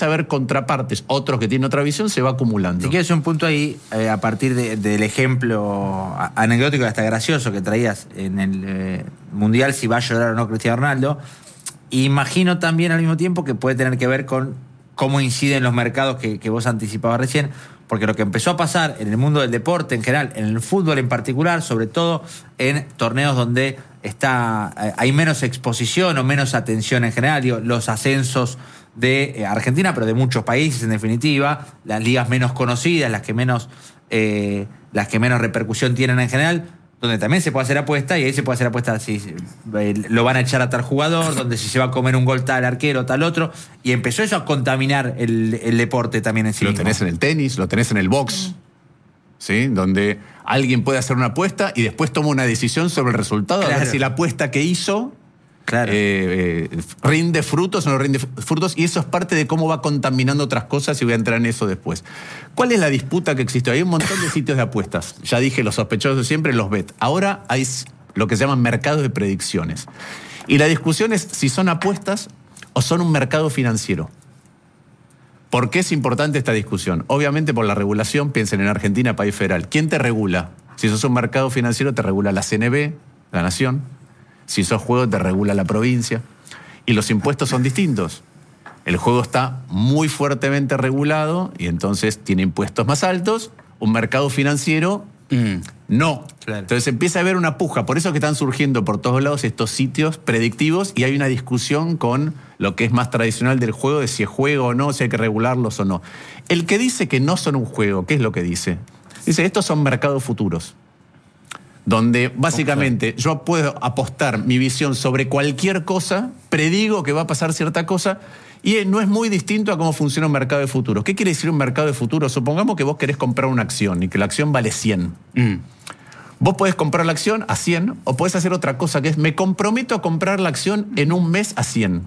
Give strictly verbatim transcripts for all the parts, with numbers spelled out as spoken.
a haber contrapartes, otros que tienen otra visión, se va acumulando. Si quieres un punto ahí, eh, a partir de, del ejemplo anecdótico, hasta gracioso que traías en el eh, Mundial, si va a llorar o no Cristiano Ronaldo, imagino también al mismo tiempo que puede tener que ver con cómo inciden los mercados que, que vos anticipabas recién, porque lo que empezó a pasar en el mundo del deporte en general, en el fútbol en particular, sobre todo en torneos donde está eh, hay menos exposición o menos atención en general, digo, los ascensos de Argentina, pero de muchos países en definitiva, las ligas menos conocidas, las que menos eh, las que menos repercusión tienen en general, donde también se puede hacer apuesta, y ahí se puede hacer apuesta si eh, lo van a echar a tal jugador, donde si se va a comer un gol tal arquero, tal otro, y empezó eso a contaminar el, el deporte también en sí Lo mismo. tenés en el tenis, lo tenés en el box, ¿sí? Donde alguien puede hacer una apuesta y después toma una decisión sobre el resultado, claro, a ver si la apuesta que hizo Claro. Eh, eh, rinde frutos o no rinde frutos, y eso es parte de cómo va contaminando otras cosas, y voy a entrar en eso después. ¿Cuál es la disputa que existe? Hay un montón de sitios de apuestas. Ya dije, los sospechosos de siempre, los bet. Ahora hay lo que se llaman mercados de predicciones. Y la discusión es si son apuestas o son un mercado financiero. ¿Por qué es importante esta discusión? Obviamente por la regulación. Piensen en Argentina, país federal. ¿Quién te regula? Si sos un mercado financiero, te regula la C N B, la Nación. Si sos juego, te regula la provincia. Y los impuestos son distintos. El juego está muy fuertemente regulado y entonces tiene impuestos más altos. Un mercado financiero, mm. no. Claro. Entonces empieza a haber una puja. Por eso es que están surgiendo por todos lados estos sitios predictivos, y hay una discusión con lo que es más tradicional del juego, de si es juego o no, si hay que regularlos o no. El que dice que no son un juego, ¿qué es lo que dice? Dice, estos son mercados futuros, donde básicamente yo puedo apostar mi visión sobre cualquier cosa, predigo que va a pasar cierta cosa, y no es muy distinto a cómo funciona un mercado de futuros. ¿Qué quiere decir un mercado de futuros? Supongamos que vos querés comprar una acción y que la acción vale cien. Mm. Vos podés comprar la acción a cien, o podés hacer otra cosa, que es me comprometo a comprar la acción en un mes a cien.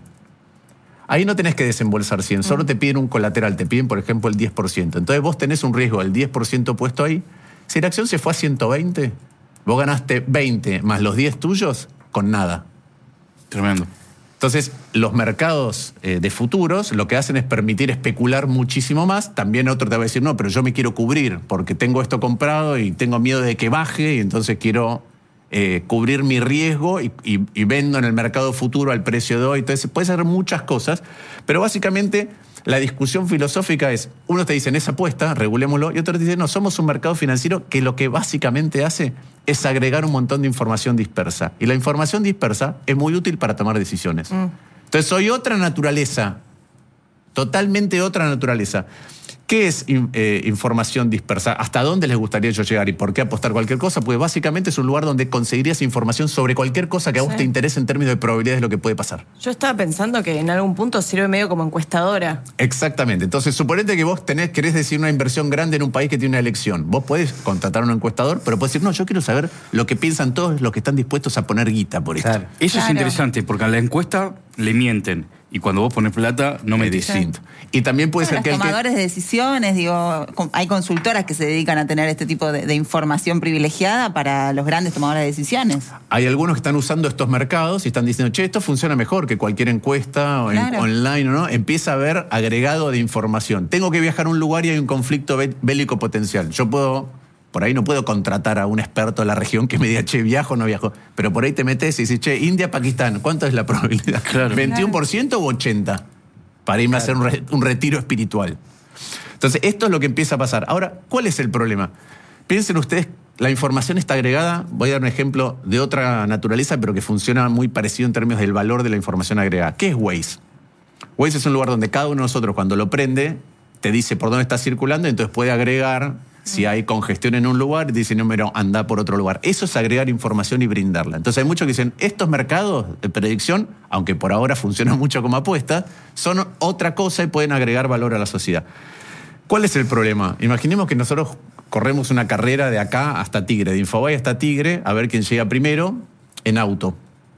Ahí no tenés que desembolsar cien, solo te piden un colateral, te piden, por ejemplo, el diez por ciento. Entonces vos tenés un riesgo del diez por ciento puesto ahí. Si la acción se fue a ciento veinte... vos ganaste veinte más los diez tuyos con nada. Tremendo. Entonces, los mercados eh, de futuros lo que hacen es permitir especular muchísimo más. También otro te va a decir, no, pero yo me quiero cubrir porque tengo esto comprado y tengo miedo de que baje, y entonces quiero eh, cubrir mi riesgo y, y, y vendo en el mercado futuro al precio de hoy. Entonces, puede ser muchas cosas, pero básicamente la discusión filosófica es, uno te dice, esa apuesta, regulémoslo, y otro te dice, no, somos un mercado financiero que lo que básicamente hace es agregar un montón de información dispersa. Y la información dispersa es muy útil para tomar decisiones. Mm. Entonces, soy otra naturaleza, totalmente otra naturaleza. ¿Qué es eh, información dispersa? ¿Hasta dónde les gustaría yo llegar? ¿Y por qué apostar cualquier cosa? Pues básicamente es un lugar donde conseguirías información sobre cualquier cosa que a vos sí. te interese en términos de probabilidades de lo que puede pasar. Yo estaba pensando que en algún punto sirve medio como encuestadora. Exactamente. Entonces, suponete que vos tenés, querés decir una inversión grande en un país que tiene una elección. Vos podés contratar a un encuestador, pero podés decir, no, yo quiero saber lo que piensan todos los que están dispuestos a poner guita por esto. Claro. Eso claro. es interesante, porque a la encuesta le mienten. Y cuando vos pones plata, no me es distinto. Y también puede bueno, ser que... Los tomadores que... de decisiones, digo, hay consultoras que se dedican a tener este tipo de, de información privilegiada para los grandes tomadores de decisiones. Hay algunos que están usando estos mercados y están diciendo, che, esto funciona mejor que cualquier encuesta claro. en, online o no. Empieza a haber agregado de información. Tengo que viajar a un lugar y hay un conflicto bélico potencial. Yo puedo... Por ahí no puedo contratar a un experto de la región que me diga, che, ¿viajo o no viajo? Pero por ahí te metes y dices, che, India, Pakistán, ¿cuánto es la probabilidad? Claro. ¿veintiuno por ciento u ochenta por ciento? Para irme claro. a hacer un, re, un retiro espiritual. Entonces, esto es lo que empieza a pasar. Ahora, ¿cuál es el problema? Piensen ustedes, la información está agregada, voy a dar un ejemplo de otra naturaleza, pero que funciona muy parecido en términos del valor de la información agregada. ¿Qué es Waze? Waze es un lugar donde cada uno de nosotros, cuando lo prende, te dice por dónde está circulando, y entonces puede agregar... Si hay congestión en un lugar, dice, no, pero anda por otro lugar. Eso es agregar información y brindarla. Entonces hay muchos que dicen, estos mercados de predicción, aunque por ahora funcionan mucho como apuesta, son otra cosa y pueden agregar valor a la sociedad. ¿Cuál es el problema? Imaginemos que nosotros corremos una carrera de acá hasta Tigre, de Infobae hasta Tigre, a ver quién llega primero en auto.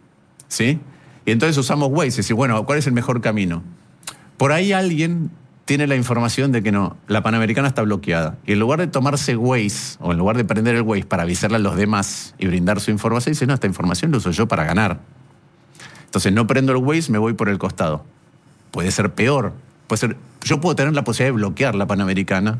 ¿Sí? Y entonces usamos Waze y decimos, bueno, ¿cuál es el mejor camino? Por ahí alguien... tiene la información de que no, la Panamericana está bloqueada. Y en lugar de tomarse Waze, o en lugar de prender el Waze para avisarle a los demás y brindar su información, dice, no, esta información la uso yo para ganar. Entonces no prendo el Waze, me voy por el costado. Puede ser peor, Puede ser, yo puedo tener la posibilidad de bloquear la Panamericana,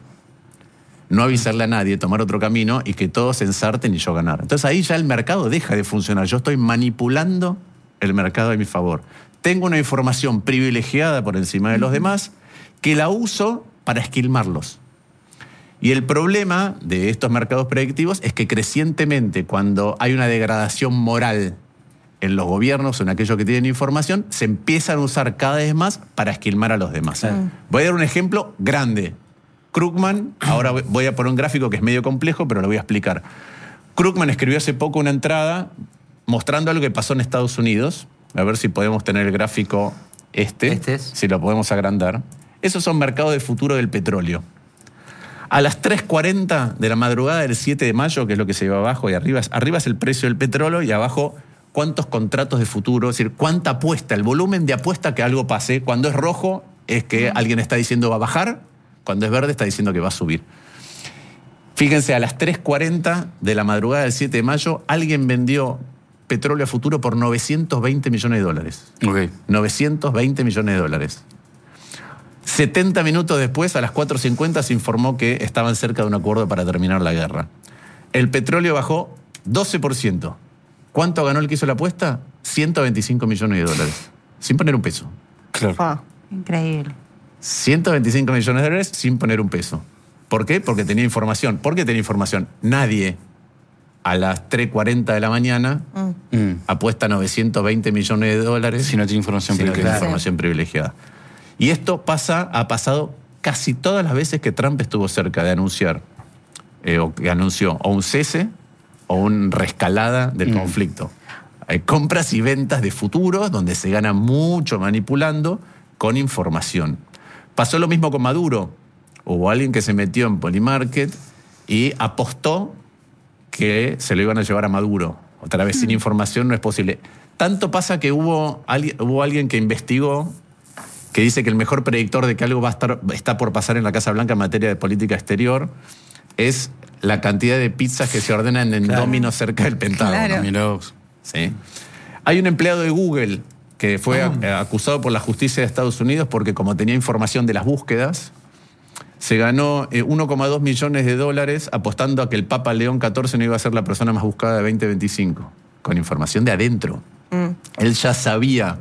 no avisarle a nadie, tomar otro camino y que todos se ensarten y yo ganar. Entonces ahí ya el mercado deja de funcionar. Yo estoy manipulando el mercado a mi favor. Tengo una información privilegiada por encima de los demás que la uso para esquilmarlos. Y el problema de estos mercados predictivos es que crecientemente, cuando hay una degradación moral en los gobiernos o en aquellos que tienen información, se empiezan a usar cada vez más para esquilmar a los demás. Sí. Voy a dar un ejemplo grande. Krugman, ahora voy a poner un gráfico que es medio complejo, pero lo voy a explicar. Krugman escribió hace poco una entrada mostrando algo que pasó en Estados Unidos. A ver si podemos tener el gráfico este, este es. si lo podemos agrandar. Esos son mercados de futuro del petróleo. A las tres cuarenta de la madrugada del siete de mayo, que es lo que se lleva abajo y arriba, arriba es el precio del petróleo y abajo cuántos contratos de futuro, es decir, cuánta apuesta, el volumen de apuesta que algo pase. Cuando es rojo es que alguien está diciendo va a bajar, cuando es verde está diciendo que va a subir. Fíjense, a las tres cuarenta de la madrugada del siete de mayo, alguien vendió petróleo a futuro por novecientos veinte millones de dólares. Okay. novecientos veinte millones de dólares. setenta minutos después, a las cuatro cincuenta, se informó que estaban cerca de un acuerdo para terminar la guerra. El petróleo bajó doce por ciento. ¿Cuánto ganó el que hizo la apuesta? ciento veinticinco millones de dólares. Sin poner un peso. Claro. Ah, increíble. ciento veinticinco millones de dólares sin poner un peso. ¿Por qué? Porque tenía información. ¿Por qué tenía información? Nadie a las tres cuarenta de la mañana mm. apuesta novecientos veinte millones de dólares si no tiene información, si no tiene privilegiada. información privilegiada. Y esto pasa, ha pasado casi todas las veces que Trump estuvo cerca de anunciar, eh, o que anunció o un cese o una reescalada del mm. conflicto. Hay compras y ventas de futuros donde se gana mucho manipulando con información. Pasó lo mismo con Maduro. Hubo alguien que se metió en Polymarket y apostó que se lo iban a llevar a Maduro. Otra vez, mm. sin información no es posible. Tanto pasa que hubo, hubo alguien que investigó, que dice que el mejor predictor de que algo va a estar, está por pasar en la Casa Blanca en materia de política exterior es la cantidad de pizzas que se ordenan en claro. Domino's cerca del Pentágono. Claro. ¿Sí? Hay un empleado de Google que fue oh. acusado por la justicia de Estados Unidos porque, como tenía información de las búsquedas, se ganó uno coma dos millones de dólares apostando a que el Papa León catorce no iba a ser la persona más buscada de veinte veinticinco, con información de adentro. Mm. Él ya sabía.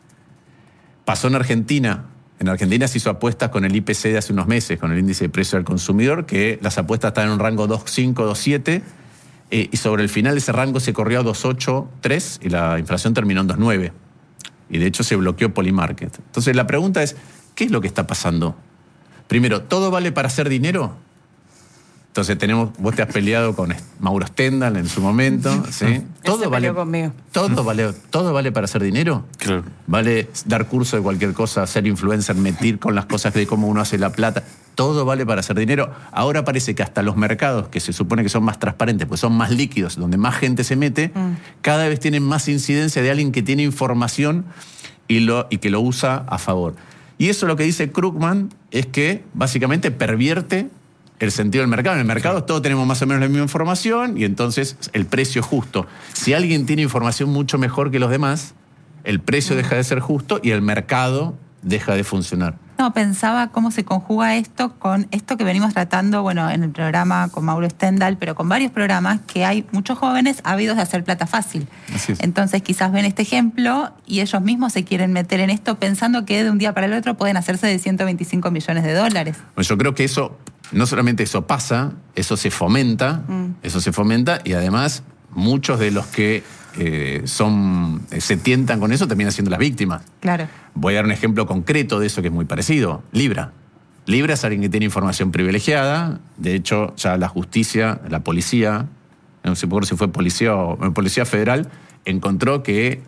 Pasó en Argentina. En Argentina se hizo apuestas con el I P C de hace unos meses, con el índice de precio del consumidor, que las apuestas estaban en un rango dos coma cinco, dos coma siete, eh, y sobre el final ese rango se corrió a dos coma ocho, tres, y la inflación terminó en dos coma nueve. Y de hecho se bloqueó Polymarket. Entonces la pregunta es, ¿qué es lo que está pasando? Primero, ¿todo vale para hacer dinero? Entonces tenemos, vos te has peleado con Mauro Stendhal en su momento, ¿sí? ¿Todo vale, todo vale, todo vale para hacer dinero? Claro. Vale dar curso de cualquier cosa, ser influencer, mentir con las cosas de cómo uno hace la plata. Todo vale para hacer dinero. Ahora parece que hasta los mercados, que se supone que son más transparentes, pues son más líquidos, donde más gente se mete, mm. cada vez tienen más incidencia de alguien que tiene información y, lo, y que lo usa a favor. Y eso lo que dice Krugman es que básicamente pervierte el sentido del mercado. En el mercado todos tenemos más o menos la misma información y entonces el precio es justo. Si alguien tiene información mucho mejor que los demás, el precio deja de ser justo y el mercado deja de funcionar. No, pensaba cómo se conjuga esto con esto que venimos tratando, bueno, en el programa con Mauro Stendhal, pero con varios programas, que hay muchos jóvenes ávidos de hacer plata fácil. Así es. Entonces quizás ven este ejemplo y ellos mismos se quieren meter en esto pensando que de un día para el otro pueden hacerse de ciento veinticinco millones de dólares. Pues yo creo que eso, no solamente eso pasa, eso se fomenta, mm. eso se fomenta y además muchos de los que eh, son se tientan con eso terminan siendo las víctimas. Claro. Voy a dar un ejemplo concreto de eso que es muy parecido. Libra. Libra es alguien que tiene información privilegiada. De hecho, ya la justicia, la policía, no sé por si fue policía o policía federal, encontró que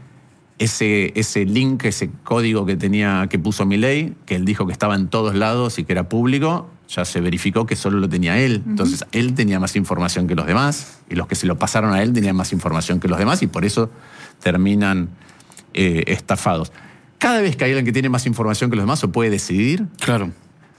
ese, ese link, ese código que tenía, que puso Milei, que él dijo que estaba en todos lados y que era público, ya se verificó que solo lo tenía él. Uh-huh. Entonces, él tenía más información que los demás y los que se lo pasaron a él tenían más información que los demás y por eso terminan eh, estafados. Cada vez que hay alguien que tiene más información que los demás, ¿o puede decidir? Claro.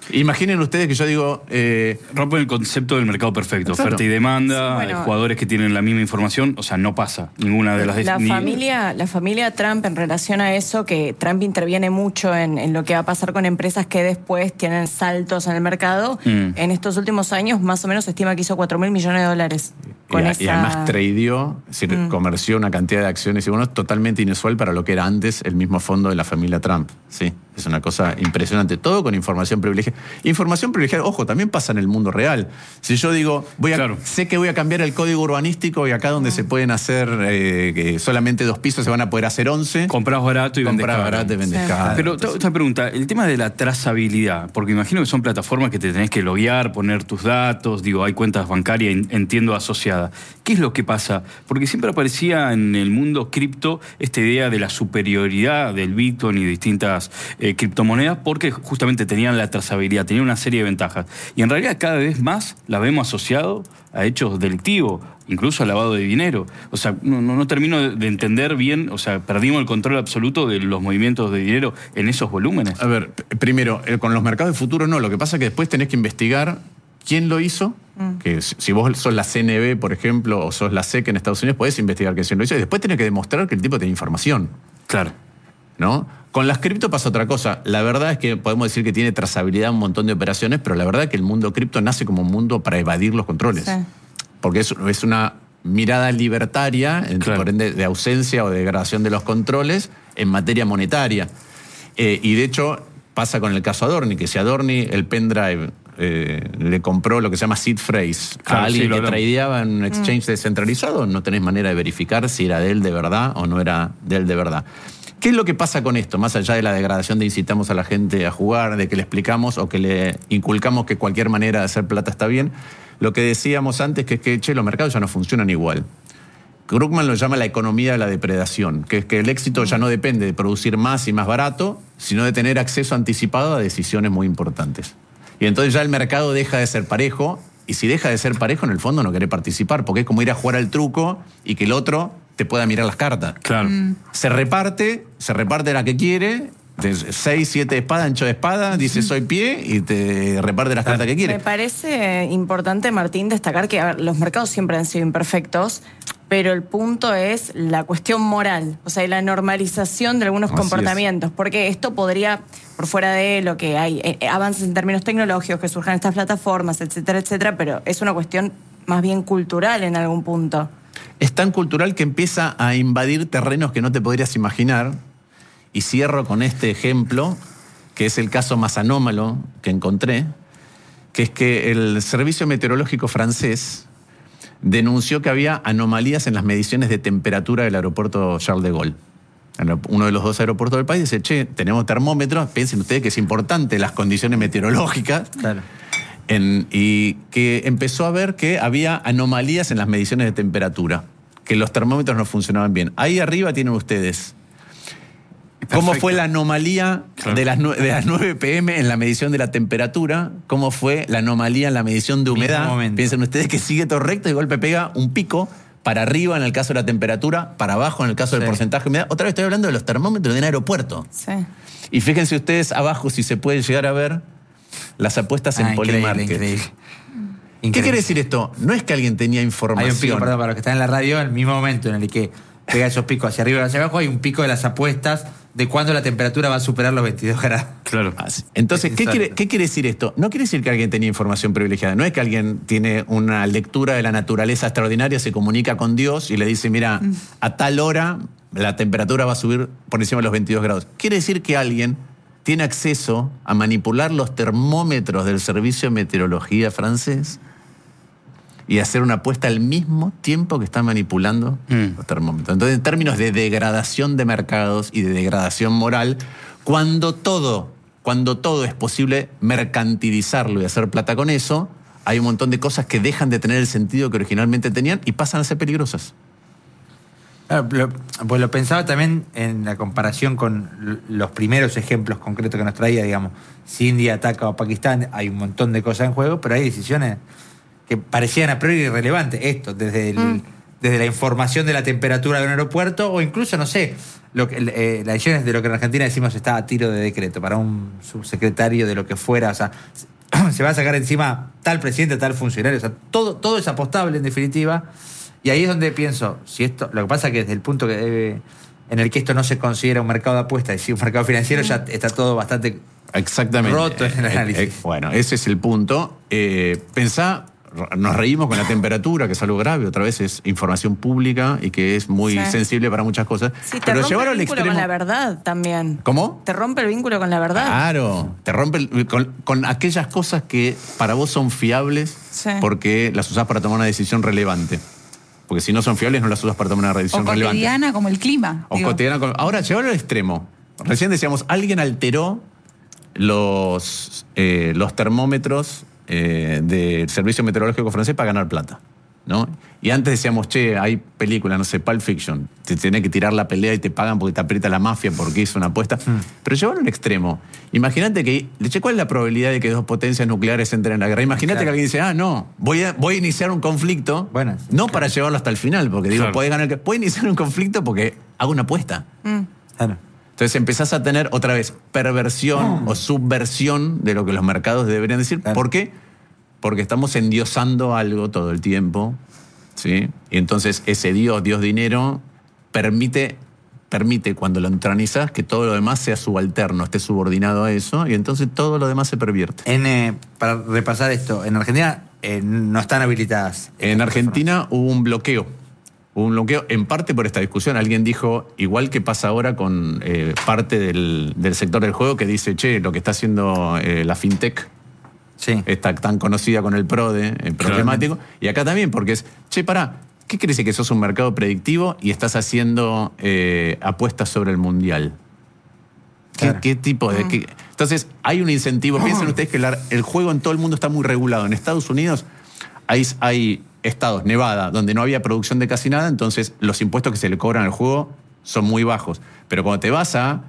Imaginen ustedes que yo digo... Eh, Rompen el concepto del mercado perfecto. Exacto. Oferta y demanda, sí, bueno, jugadores que tienen la misma información. O sea, no pasa ninguna de las... La, ni... familia, la familia Trump, en relación a eso, que Trump interviene mucho en, en lo que va a pasar con empresas que después tienen saltos en el mercado. Mm. En estos últimos años, más o menos, se estima que hizo cuatro mil millones de dólares. Con y, esa... y además tradeó, es decir, mm. comerció una cantidad de acciones y bonos totalmente inusual para lo que era antes el mismo fondo de la familia Trump. Sí, es una cosa impresionante. Todo con información privilegiada. Información privilegiada, ojo, también pasa en el mundo real. Si yo digo, voy a, claro. sé que voy a cambiar el código urbanístico y acá donde mm. se pueden hacer eh, que solamente dos pisos se van a poder hacer once. Compras barato y vendes caro. Compras barato y vendes sí. caro. Pero esta pregunta, el tema de la trazabilidad, porque imagino que son plataformas que te tenés que loguear, poner tus datos, digo, hay cuentas bancarias, entiendo, asociadas. ¿Qué es lo que pasa? Porque siempre aparecía en el mundo cripto esta idea de la superioridad del Bitcoin y distintas eh, criptomonedas porque justamente tenían la trazabilidad, tenían una serie de ventajas. Y en realidad cada vez más la vemos asociado a hechos delictivos, incluso al lavado de dinero. O sea, no, no, no termino de entender bien, o sea, perdimos el control absoluto de los movimientos de dinero en esos volúmenes. A ver, primero, con los mercados de futuro no, lo que pasa es que después tenés que investigar quién lo hizo. Que si vos sos la C N B, por ejemplo, o sos la S E C en Estados Unidos, podés investigar quién lo hizo y después tenés que demostrar que el tipo tiene información. Claro. ¿No? Con las cripto pasa otra cosa. La verdad es que podemos decir que tiene trazabilidad un montón de operaciones, pero la verdad es que el mundo cripto nace como un mundo para evadir los controles. Sí. Porque es, es una mirada libertaria, claro. por ende, de ausencia o de degradación de los controles en materia monetaria. Eh, y de hecho pasa con el caso Adorni, que si Adorni, el pendrive... Eh, le compró lo que se llama seed phrase claro, a alguien sí, que tradeaba en un exchange mm. descentralizado, no tenés manera de verificar si era de él de verdad o no era de él de verdad. ¿Qué es lo que pasa con esto? Más allá de la degradación de incitamos a la gente a jugar, de que le explicamos o que le inculcamos que cualquier manera de hacer plata está bien, lo que decíamos antes que es que, che, los mercados ya no funcionan igual. Krugman lo llama la economía de la depredación, que es que el éxito ya no depende de producir más y más barato, sino de tener acceso anticipado a decisiones muy importantes. Y entonces ya el mercado deja de ser parejo, y si deja de ser parejo, en el fondo no quiere participar, porque es como ir a jugar al truco y que el otro te pueda mirar las cartas. Claro. Mm. Se reparte, se reparte la que quiere, seis, siete espadas, ancho de espada, dice soy pie y te reparte las cartas que quiere. Me parece importante, Martín, destacar que a ver, los mercados siempre han sido imperfectos, pero el punto es la cuestión moral, o sea, la normalización de algunos Así comportamientos, es. Porque esto podría, por fuera de lo que hay, eh, avances en términos tecnológicos, que surjan estas plataformas, etcétera, etcétera, pero es una cuestión más bien cultural en algún punto. Es tan cultural que empieza a invadir terrenos que no te podrías imaginar, y cierro con este ejemplo, que es el caso más anómalo que encontré, que es que el Servicio Meteorológico francés denunció que había anomalías en las mediciones de temperatura del aeropuerto Charles de Gaulle. Uno de los dos aeropuertos del país dice, che, tenemos termómetros, piensen ustedes que es importante las condiciones meteorológicas. Claro. En, y que empezó a ver que había anomalías en las mediciones de temperatura, que los termómetros no funcionaban bien. Ahí arriba tienen ustedes Perfecto. Cómo fue la anomalía claro. de, las de las nueve pe eme en la medición de la temperatura, cómo fue la anomalía en la medición de humedad. Piensen ustedes que sigue todo recto y de golpe pega un pico para arriba en el caso de la temperatura, para abajo en el caso sí. del porcentaje de humedad. Otra vez estoy hablando de los termómetros de un aeropuerto. Sí. Y fíjense ustedes abajo si se puede llegar a ver las apuestas ah, en Polymarket. Increíble. ¿Qué increíble. quiere decir esto? No es que alguien tenía información. Hay un pico, perdón, para los que están en la radio, en el mismo momento en el que pega esos picos hacia arriba y hacia abajo, hay un pico de las apuestas de cuándo la temperatura va a superar los veintidós grados. Claro. Entonces, ¿qué quiere, ¿qué quiere decir esto? No quiere decir que alguien tenía información privilegiada. No es que alguien tiene una lectura de la naturaleza extraordinaria, se comunica con Dios y le dice, mira, a tal hora la temperatura va a subir por encima de los veintidós grados. Quiere decir que alguien tiene acceso a manipular los termómetros del Servicio de Meteorología francés y hacer una apuesta al mismo tiempo que está manipulando mm. los termómetros. Entonces, en términos de degradación de mercados y de degradación moral, cuando todo, cuando todo es posible mercantilizarlo y hacer plata con eso, hay un montón de cosas que dejan de tener el sentido que originalmente tenían y pasan a ser peligrosas. Pues lo pensaba también en la comparación con los primeros ejemplos concretos que nos traía, digamos, si India ataca a Pakistán, hay un montón de cosas en juego, pero hay decisiones que parecían a priori irrelevantes. Esto, desde el, mm. desde la información de la temperatura de un aeropuerto o incluso, no sé, lo que, eh, las ediciones de lo que en Argentina decimos está a tiro de decreto para un subsecretario de lo que fuera, o sea, se va a sacar encima tal presidente, tal funcionario, o sea, todo, todo es apostable en definitiva, y ahí es donde pienso, si esto, lo que pasa es que desde el punto que debe, en el que esto no se considera un mercado de apuestas, es decir, un mercado financiero, ya está todo bastante Exactamente. roto en el análisis. Eh, eh, bueno, ese es el punto. Eh, pensá, nos reímos con la temperatura, que es algo grave, otra vez es información pública y que es muy sí. sensible para muchas cosas. Sí, te pero rompe llevarlo el vínculo al extremo... con la verdad también. ¿Cómo? Te rompe el vínculo con la verdad. Claro, te rompe el, con, con aquellas cosas que para vos son fiables sí. porque las usás para tomar una decisión relevante. Porque si no son fiables no las usás para tomar una decisión relevante. O cotidiana relevante. Como el clima. O digo. cotidiana como... Ahora, llevarlo al extremo. Recién decíamos, alguien alteró los, eh, los termómetros eh, del Servicio Meteorológico Francés para ganar plata, ¿no? Y antes decíamos, che, hay películas, no sé, Pulp Fiction, te tenés que tirar la pelea y te pagan porque te aprieta la mafia porque hizo una apuesta. Mm. Pero llevarlo al extremo. Imagínate que, che, ¿cuál es la probabilidad de que dos potencias nucleares entren en la guerra? Imagínate claro. que alguien dice, ah, no, voy a, voy a iniciar un conflicto, bueno, no claro. para llevarlo hasta el final, porque digo, claro. podés ganar, puedo iniciar un conflicto porque hago una apuesta. Mm. Claro. Entonces empezás a tener otra vez perversión oh. o subversión de lo que los mercados deberían decir. Claro. ¿Por qué? Porque estamos endiosando algo todo el tiempo, ¿sí? Y entonces ese Dios, Dios dinero, permite, permite cuando lo entronizas que todo lo demás sea subalterno, esté subordinado a eso, y entonces todo lo demás se pervierte. En, eh, para repasar esto, en Argentina eh, no están habilitadas. En Argentina hubo un bloqueo. Hubo un bloqueo, en parte por esta discusión. Alguien dijo, igual que pasa ahora con eh, parte del, del sector del juego, que dice, che, lo que está haciendo eh, la fintech, sí. está tan conocida con el PRODE, el problemático, y acá también, porque es, che, pará, ¿qué quiere decir que sos un mercado predictivo y estás haciendo eh, apuestas sobre el mundial? ¿Qué, claro. ¿qué tipo de...? Qué? Entonces, hay un incentivo. Oh. Piensen ustedes que la, el juego en todo el mundo está muy regulado. En Estados Unidos hay... hay estados, Nevada, donde no había producción de casi nada, entonces los impuestos que se le cobran al juego son muy bajos. Pero cuando te vas a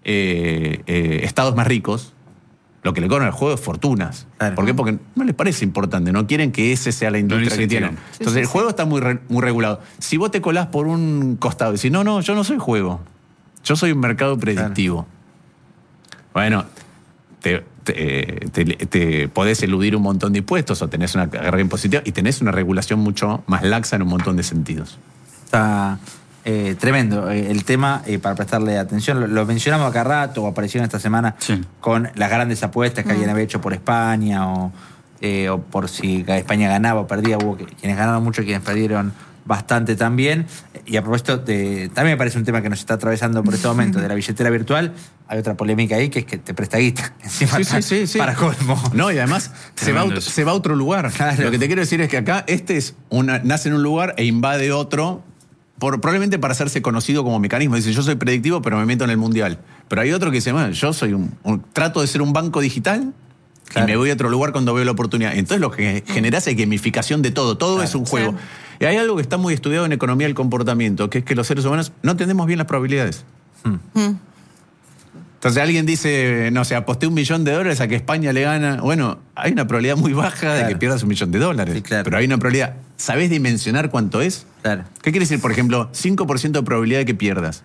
eh, eh, estados más ricos, lo que le cobran al juego es fortunas. Claro. ¿Por qué? Porque no les parece importante, no quieren que ese sea la industria no que tienen. Sí, entonces sí, el sí. juego está muy, re, muy regulado. Si vos te colás por un costado y decís, no, no, yo no soy juego, yo soy un mercado predictivo. Claro. Bueno, te... Te, te, te podés eludir un montón de impuestos o tenés una carga impositiva y tenés una regulación mucho más laxa en un montón de sentidos. Está eh, tremendo eh, el tema, eh, para prestarle atención. Lo, lo mencionamos acá rato, o apareció esta semana sí. con las grandes apuestas que mm. alguien había hecho por España o, eh, o por si España ganaba o perdía. Hubo quienes ganaron mucho y quienes perdieron bastante también. Y a propósito, de, también me parece un tema que nos está atravesando por este momento, de la billetera virtual. Hay otra polémica ahí que es que te presta guita encima sí, sí, sí, sí. para colmo. No, y además se va, a, se va a otro lugar. Claro. Lo que te quiero decir es que acá este es una, nace en un lugar e invade otro, por, probablemente para hacerse conocido como mecanismo. Dice, yo soy predictivo, pero me meto en el mundial. Pero hay otro que dice, bueno, yo soy un, un trato de ser un banco digital. Claro. Y me voy a otro lugar cuando veo la oportunidad. Entonces lo que genera es gamificación de todo. Todo claro, es un juego. Sí. Y hay algo que está muy estudiado en economía del comportamiento, que es que los seres humanos no entendemos bien las probabilidades. Hmm. Hmm. Entonces alguien dice, no sé, aposté un millón de dólares a que España le gana. Bueno, hay una probabilidad muy baja claro. de que pierdas un millón de dólares. Sí, claro. Pero hay una probabilidad. ¿Sabés dimensionar cuánto es? Claro. ¿Qué quiere decir, por ejemplo, cinco por ciento de probabilidad de que pierdas?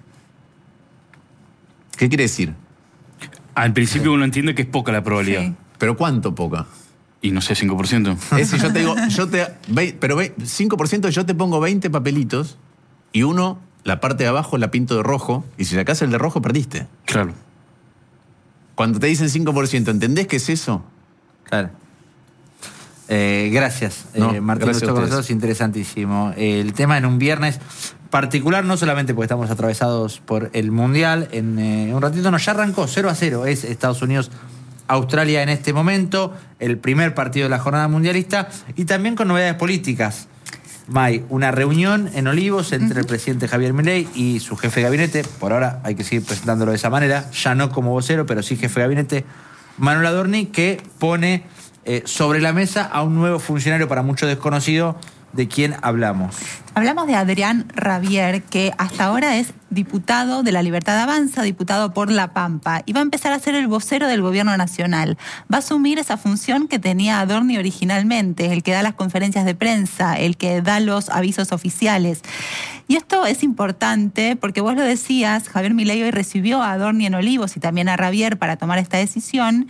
¿Qué quiere decir? Al principio uno entiende que es poca la probabilidad. Sí. ¿Pero cuánto poca? Y no sé, cinco por ciento. Es si yo te digo, yo te, pero cinco por ciento yo te pongo veinte papelitos y uno, la parte de abajo la pinto de rojo y si sacás el de rojo perdiste. Claro. Cuando te dicen cinco por ciento, ¿entendés qué es eso? Claro. Eh, gracias, no, eh, Martín. Gracias con nosotros, interesantísimo. El tema en un viernes particular, no solamente porque estamos atravesados por el Mundial, en eh, un ratito nos ya arrancó cero a cero, es Estados Unidos Australia en este momento, el primer partido de la jornada mundialista, y también con novedades políticas. May, una reunión en Olivos entre uh-huh. el presidente Javier Milei y su jefe de gabinete, por ahora hay que seguir presentándolo de esa manera, ya no como vocero, pero sí jefe de gabinete, Manuel Adorni, que pone eh, sobre la mesa a un nuevo funcionario para mucho desconocido, de quién hablamos. Hablamos de Adrián Rabier, que hasta ahora es diputado de La Libertad Avanza, diputado por La Pampa, y va a empezar a ser el vocero del gobierno nacional. Va a asumir esa función que tenía Adorni originalmente, el que da las conferencias de prensa, el que da los avisos oficiales. Y esto es importante porque vos lo decías, Javier Milei hoy recibió a Adorni en Olivos y también a Rabier para tomar esta decisión.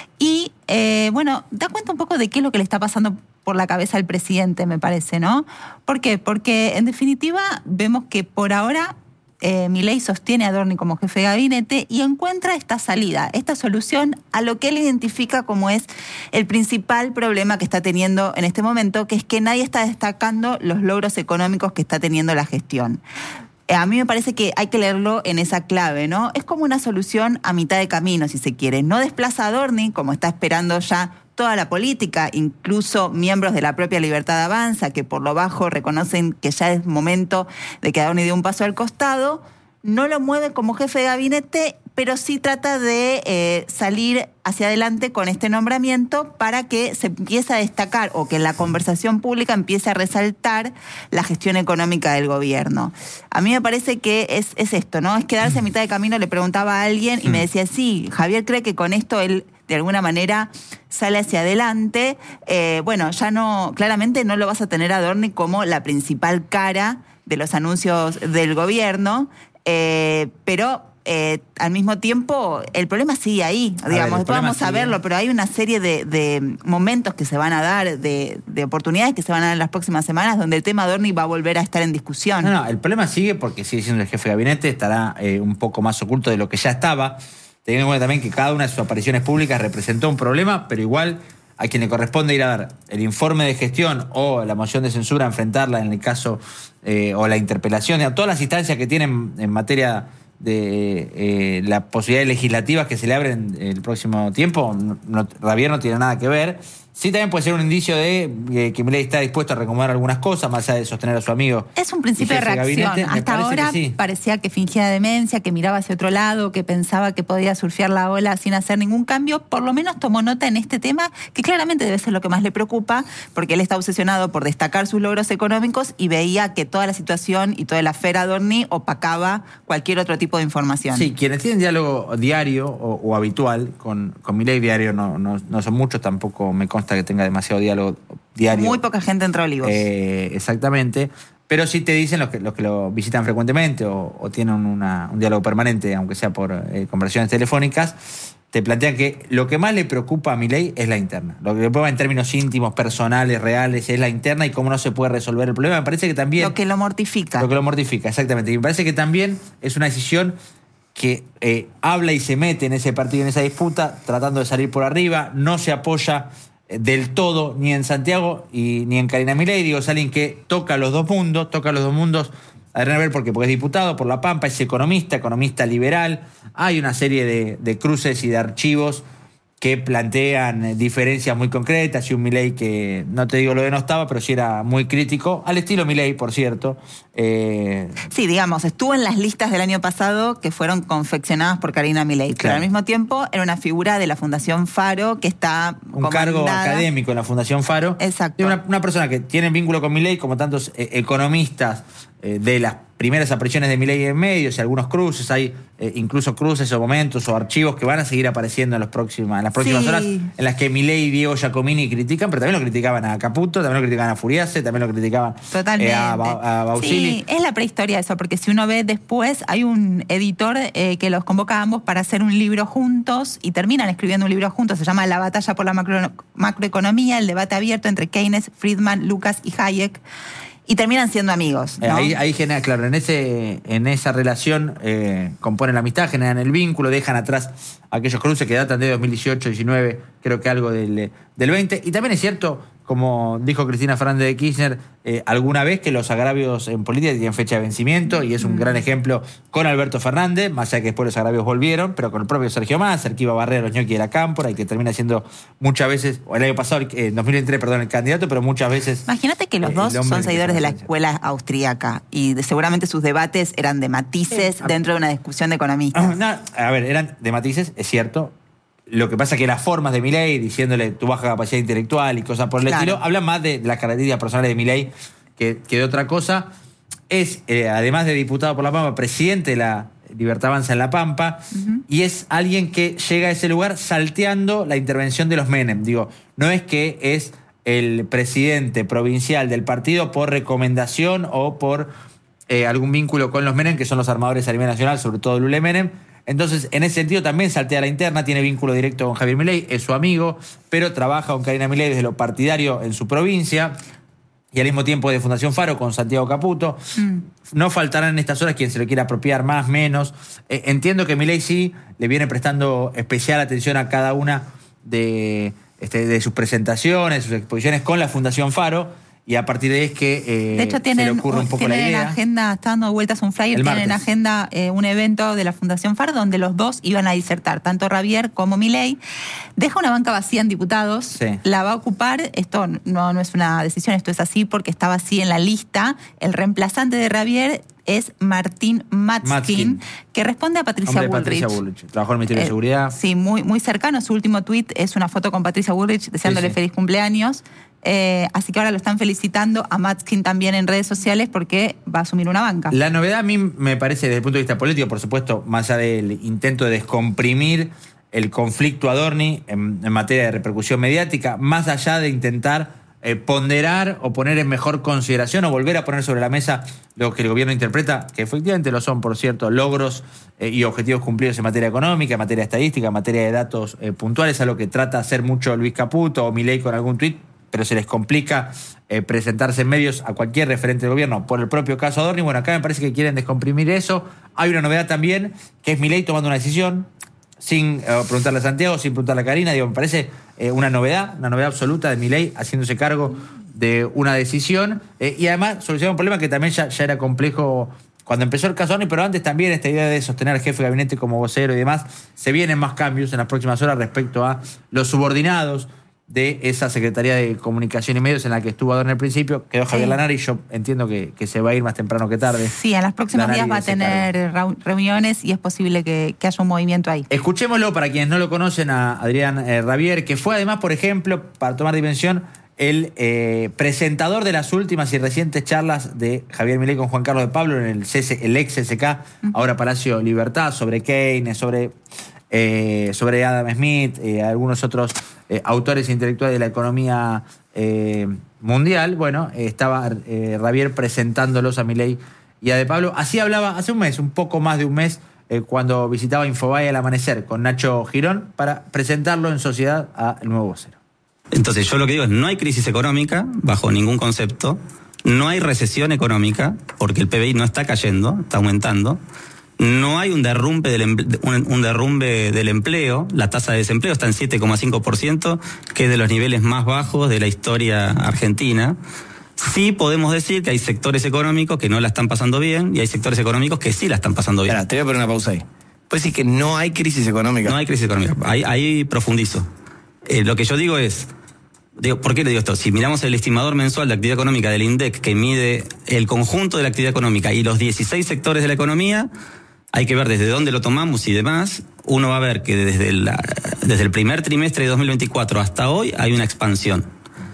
Y, eh, bueno, da cuenta un poco de qué es lo que le está pasando por la cabeza al presidente, me parece, ¿no? ¿Por qué? Porque, en definitiva, vemos que por ahora eh, Milei sostiene a Adorni como jefe de gabinete y encuentra esta salida, esta solución a lo que él identifica como es el principal problema que está teniendo en este momento, que es que nadie está destacando los logros económicos que está teniendo la gestión. A mí me parece que hay que leerlo en esa clave, ¿no? Es como una solución a mitad de camino, si se quiere. No desplaza a Adorni, como está esperando ya toda la política, incluso miembros de la propia Libertad Avanza, que por lo bajo reconocen que ya es momento de que Adorni dé un paso al costado. No lo mueve como jefe de gabinete, pero sí trata de eh, salir hacia adelante con este nombramiento para que se empiece a destacar o que en la conversación pública empiece a resaltar la gestión económica del gobierno. A mí me parece que es, es esto, ¿no? Es quedarse a mitad de camino. Le preguntaba a alguien y me decía, sí, Javier cree que con esto él de alguna manera sale hacia adelante. Eh, bueno, ya no, claramente no lo vas a tener a Adorni como la principal cara de los anuncios del gobierno, eh, pero eh, al mismo tiempo el problema sigue ahí, digamos, después vamos sigue. a verlo, pero hay una serie de, de momentos que se van a dar, de, de oportunidades que se van a dar en las próximas semanas, donde el tema Adorni va a volver a estar en discusión. No, no, el problema sigue porque sigue siendo el jefe de gabinete, estará eh, un poco más oculto de lo que ya estaba, teniendo en cuenta también que cada una de sus apariciones públicas representó un problema, pero igual a quien le corresponde ir a dar el informe de gestión o la moción de censura, enfrentarla en el caso, eh, o la interpelación, a todas las instancias que tienen en materia de eh, las posibilidades legislativas que se le abren el próximo tiempo, no, no, Rabier no tiene nada que ver. Sí, también puede ser un indicio de eh, que Milei está dispuesto a recomendar algunas cosas, más allá de sostener a su amigo. Es un principio de reacción. Gabinete. Hasta ahora que sí. Parecía que fingía demencia, que miraba hacia otro lado, que pensaba que podía surfear la ola sin hacer ningún cambio. Por lo menos tomó nota en este tema, que claramente debe ser lo que más le preocupa, porque él está obsesionado por destacar sus logros económicos y veía que toda la situación y toda el afer Adorni opacaba cualquier otro tipo de información. Sí, quienes tienen diálogo diario o, o habitual con, con Milei, diario no, no, no son muchos, tampoco me consta que tenga demasiado diálogo diario. Muy poca gente entra a Olivos. Eh, exactamente. Pero sí te dicen los que, los que lo visitan frecuentemente o, o tienen una, un diálogo permanente, aunque sea por eh, conversaciones telefónicas, te plantean que lo que más le preocupa a Milei es la interna. Lo que le preocupa en términos íntimos, personales, reales, es la interna y cómo no se puede resolver el problema. Me parece que también... Lo que lo mortifica. Lo que lo mortifica, exactamente. Y me parece que también es una decisión que eh, habla y se mete en ese partido, en esa disputa, tratando de salir por arriba, no se apoya del todo ni en Santiago y ni en Karina Milei. Digo, es alguien que toca los dos mundos, toca los dos mundos, a ver, porque, porque es diputado por La Pampa, es economista, economista liberal. Hay una serie de, de cruces y de archivos que plantean diferencias muy concretas, y un Milei que, no te digo lo denostaba, pero sí era muy crítico, al estilo Milei, por cierto. Eh... Sí, digamos, estuvo en las listas del año pasado que fueron confeccionadas por Karina Milei, claro. Pero al mismo tiempo era una figura de la Fundación Faro que está un cargo académico en la Fundación Faro. Exacto. Una, una persona que tiene vínculo con Milei, como tantos eh, economistas eh, de las primeras apariciones de Milei en medios y algunos cruces, hay eh, incluso cruces o momentos o archivos que van a seguir apareciendo en, los próximos, en las próximas sí. horas, en las que Milei y Diego Giacomini critican, pero también lo criticaban a Caputo, también lo criticaban a Furiase, también lo criticaban Totalmente. Eh, a, a, a Bausili. Sí, es la prehistoria eso, porque si uno ve después, hay un editor eh, que los convoca a ambos para hacer un libro juntos y terminan escribiendo un libro juntos, se llama La batalla por la macro, macroeconomía, el debate abierto entre Keynes, Friedman, Lucas y Hayek. Y terminan siendo amigos, ¿no? Ahí, ahí genera, claro, en ese en esa relación eh, componen la amistad, generan el vínculo, dejan atrás aquellos cruces que datan de dos mil dieciocho, diecinueve, creo que algo del, del veinte. Y también es cierto, como dijo Cristina Fernández de Kirchner, eh, alguna vez que los agravios en política tienen fecha de vencimiento, y es un mm. gran ejemplo con Alberto Fernández, más allá de que después los agravios volvieron, pero con el propio Sergio Massa, el que iba a barrer a los ñoquis de la Cámpora y que termina siendo muchas veces, o el año pasado, en eh, dos mil veintitrés, perdón, el candidato, pero muchas veces... Imagínate que los eh, dos son seguidores de la escuela austríaca y de, seguramente sus debates eran de matices eh, dentro de una discusión de economistas. No, a ver, eran de matices, es cierto. Lo que pasa es que las formas de Milei, diciéndole tu baja capacidad intelectual y cosas por el Claro. estilo, hablan más de las características personales de Milei que, que de otra cosa. Es, eh, además de diputado por La Pampa, presidente de la Libertad Avanza en La Pampa, uh-huh. y es alguien que llega a ese lugar salteando la intervención de los Menem. Digo, no es que es el presidente provincial del partido por recomendación o por eh, algún vínculo con los Menem, que son los armadores a nivel nacional, sobre todo Lule Menem. Entonces, en ese sentido también saltea la interna, tiene vínculo directo con Javier Milei, es su amigo, pero trabaja con Karina Milei desde lo partidario en su provincia y al mismo tiempo de Fundación Faro con Santiago Caputo. Mm. No faltarán en estas horas quien se lo quiera apropiar más, menos. Eh, entiendo que Milei sí le viene prestando especial atención a cada una de, este, de sus presentaciones, sus exposiciones con la Fundación Faro. Y a partir de ahí es que eh, de hecho, tienen, se le ocurre un poco tienen la idea. En agenda, está dando vueltas un flyer, tienen en agenda eh, un evento de la Fundación Faro donde los dos iban a disertar, tanto Ravier como Milei. Deja una banca vacía en diputados, sí. La va a ocupar, esto no, no es una decisión, esto es así porque estaba así en la lista. El reemplazante de Ravier es Martín Matzkin, Matzkin, que responde a Patricia Bullrich. Patricia Bullrich. Trabajó en el Ministerio eh, de Seguridad. Sí, muy, muy cercano. Su último tuit es una foto con Patricia Bullrich deseándole sí, sí. feliz cumpleaños. Eh, así que ahora lo están felicitando a Matzkin también en redes sociales porque va a asumir una banca. La novedad a mí me parece desde el punto de vista político, por supuesto, más allá del intento de descomprimir el conflicto Adorni en, en materia de repercusión mediática, más allá de intentar eh, ponderar o poner en mejor consideración o volver a poner sobre la mesa lo que el gobierno interpreta, que efectivamente lo son, por cierto, logros eh, y objetivos cumplidos en materia económica, en materia estadística, en materia de datos eh, puntuales, a lo que trata de hacer mucho Luis Caputo o Milei con algún tuit, pero se les complica eh, presentarse en medios a cualquier referente del gobierno por el propio caso Adorni. Bueno, acá me parece que quieren descomprimir eso. Hay una novedad también, que es Milei tomando una decisión sin eh, preguntarle a Santiago, sin preguntarle a Karina. Digo, me parece eh, una novedad, una novedad absoluta de Milei haciéndose cargo de una decisión. Eh, y además soluciona un problema que también ya, ya era complejo cuando empezó el caso Adorni, pero antes también esta idea de sostener al jefe de gabinete como vocero y demás. Se vienen más cambios en las próximas horas respecto a los subordinados de esa Secretaría de Comunicación y Medios en la que estuvo Adorni al principio. Quedó Javier sí. Lanari y yo entiendo que, que se va a ir más temprano que tarde. Sí, en los próximos Lanari días va a tener cargo. reuniones y es posible que, que haya un movimiento ahí. Escuchémoslo para quienes no lo conocen a Adrián eh, Ravier, que fue además, por ejemplo, para tomar dimensión, el eh, presentador de las últimas y recientes charlas de Javier Milei con Juan Carlos de Pablo en el, C S, el ex C S K, uh-huh. ahora Palacio Libertad, sobre Keynes, sobre... Eh, sobre Adam Smith, eh, algunos otros eh, autores intelectuales de la economía eh, mundial. Bueno, eh, estaba eh, Ravier presentándolos a Milei y a De Pablo. Así hablaba hace un mes, un poco más de un mes, eh, cuando visitaba Infobae al amanecer con Nacho Girón para presentarlo en sociedad al nuevo vocero. Entonces yo lo que digo es, no hay crisis económica bajo ningún concepto, no hay recesión económica porque el P B I no está cayendo, está aumentando. No hay un derrumbe del, emple- un, un derrumbe del empleo. La tasa de desempleo está en siete coma cinco por ciento, que es de los niveles más bajos de la historia argentina. Sí podemos decir que hay sectores económicos que no la están pasando bien y hay sectores económicos que sí la están pasando bien. Espera, te voy a poner una pausa ahí. Puedes decir que no hay crisis económica. No hay crisis económica. Ahí, ahí profundizo. Eh, lo que yo digo es... Digo, ¿por qué le digo esto? Si miramos el estimador mensual de actividad económica del INDEC, que mide el conjunto de la actividad económica y los dieciséis sectores de la economía... Hay que ver desde dónde lo tomamos y demás. Uno va a ver que desde el, desde el primer trimestre de dos mil veinticuatro hasta hoy hay una expansión.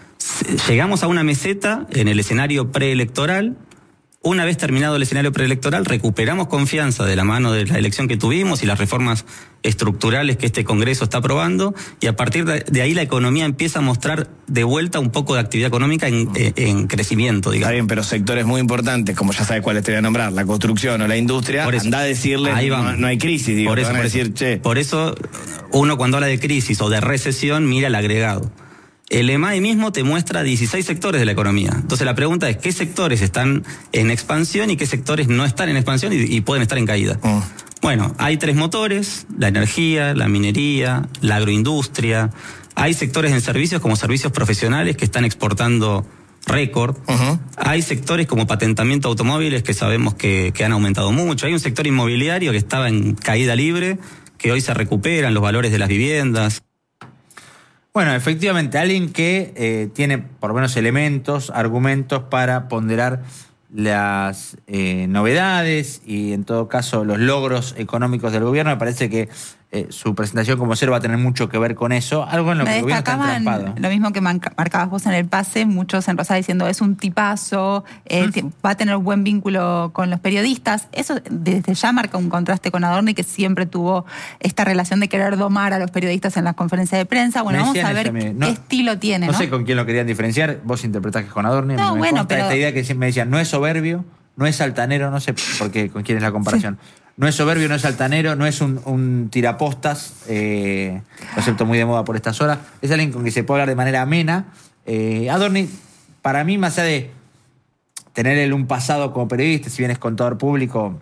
Llegamos a una meseta en el escenario preelectoral. Una vez terminado el escenario preelectoral, recuperamos confianza de la mano de la elección que tuvimos y las reformas estructurales que este Congreso está aprobando, y a partir de ahí la economía empieza a mostrar de vuelta un poco de actividad económica en, en crecimiento, digamos. Está bien, pero sectores muy importantes, como ya sabes cuáles te voy a nombrar, la construcción o la industria, por eso, anda a decirle no, no hay crisis, digo, por eso, van a por, decir, eso, che. por eso uno cuando habla de crisis o de recesión mira el agregado. El EMAI mismo te muestra dieciséis sectores de la economía. Entonces la pregunta es qué sectores están en expansión y qué sectores no están en expansión y, y pueden estar en caída. Mm. Bueno, hay tres motores: la energía, la minería, la agroindustria. Hay sectores en servicios como servicios profesionales que están exportando récord. Uh-huh. Hay sectores como patentamiento de automóviles que sabemos que, que han aumentado mucho. Hay un sector inmobiliario que estaba en caída libre, que hoy se recuperan los valores de las viviendas. Bueno, efectivamente, alguien que eh, tiene por lo menos elementos, argumentos para ponderar las eh, novedades y en todo caso los logros económicos del gobierno. Me parece que eh, su presentación como vocero va a tener mucho que ver con eso, algo en lo Me que el gobierno está entrampado. Lo mismo que marcabas vos en el pase, muchos en Rosada diciendo es un tipazo, eh, ¿Mm? va a tener un buen vínculo con los periodistas. Eso desde ya marca un contraste con Adorni, que siempre tuvo esta relación de querer domar a los periodistas en las conferencias de prensa. Bueno, vamos a ver qué no, estilo tiene. No, ¿no? sé con quién lo querían diferenciar, vos interpretás que es con Adorni. No, me bueno, pero... esta idea que siempre me decían, no es soberbio, no es altanero, no sé por qué, con quién es la comparación. Sí. No es soberbio, no es altanero, no es un, un tirapostas, eh, concepto muy de moda por estas horas. Es alguien con quien se puede hablar de manera amena. Eh, Adorni, para mí, más allá de tener él un pasado como periodista, si bien es contador público,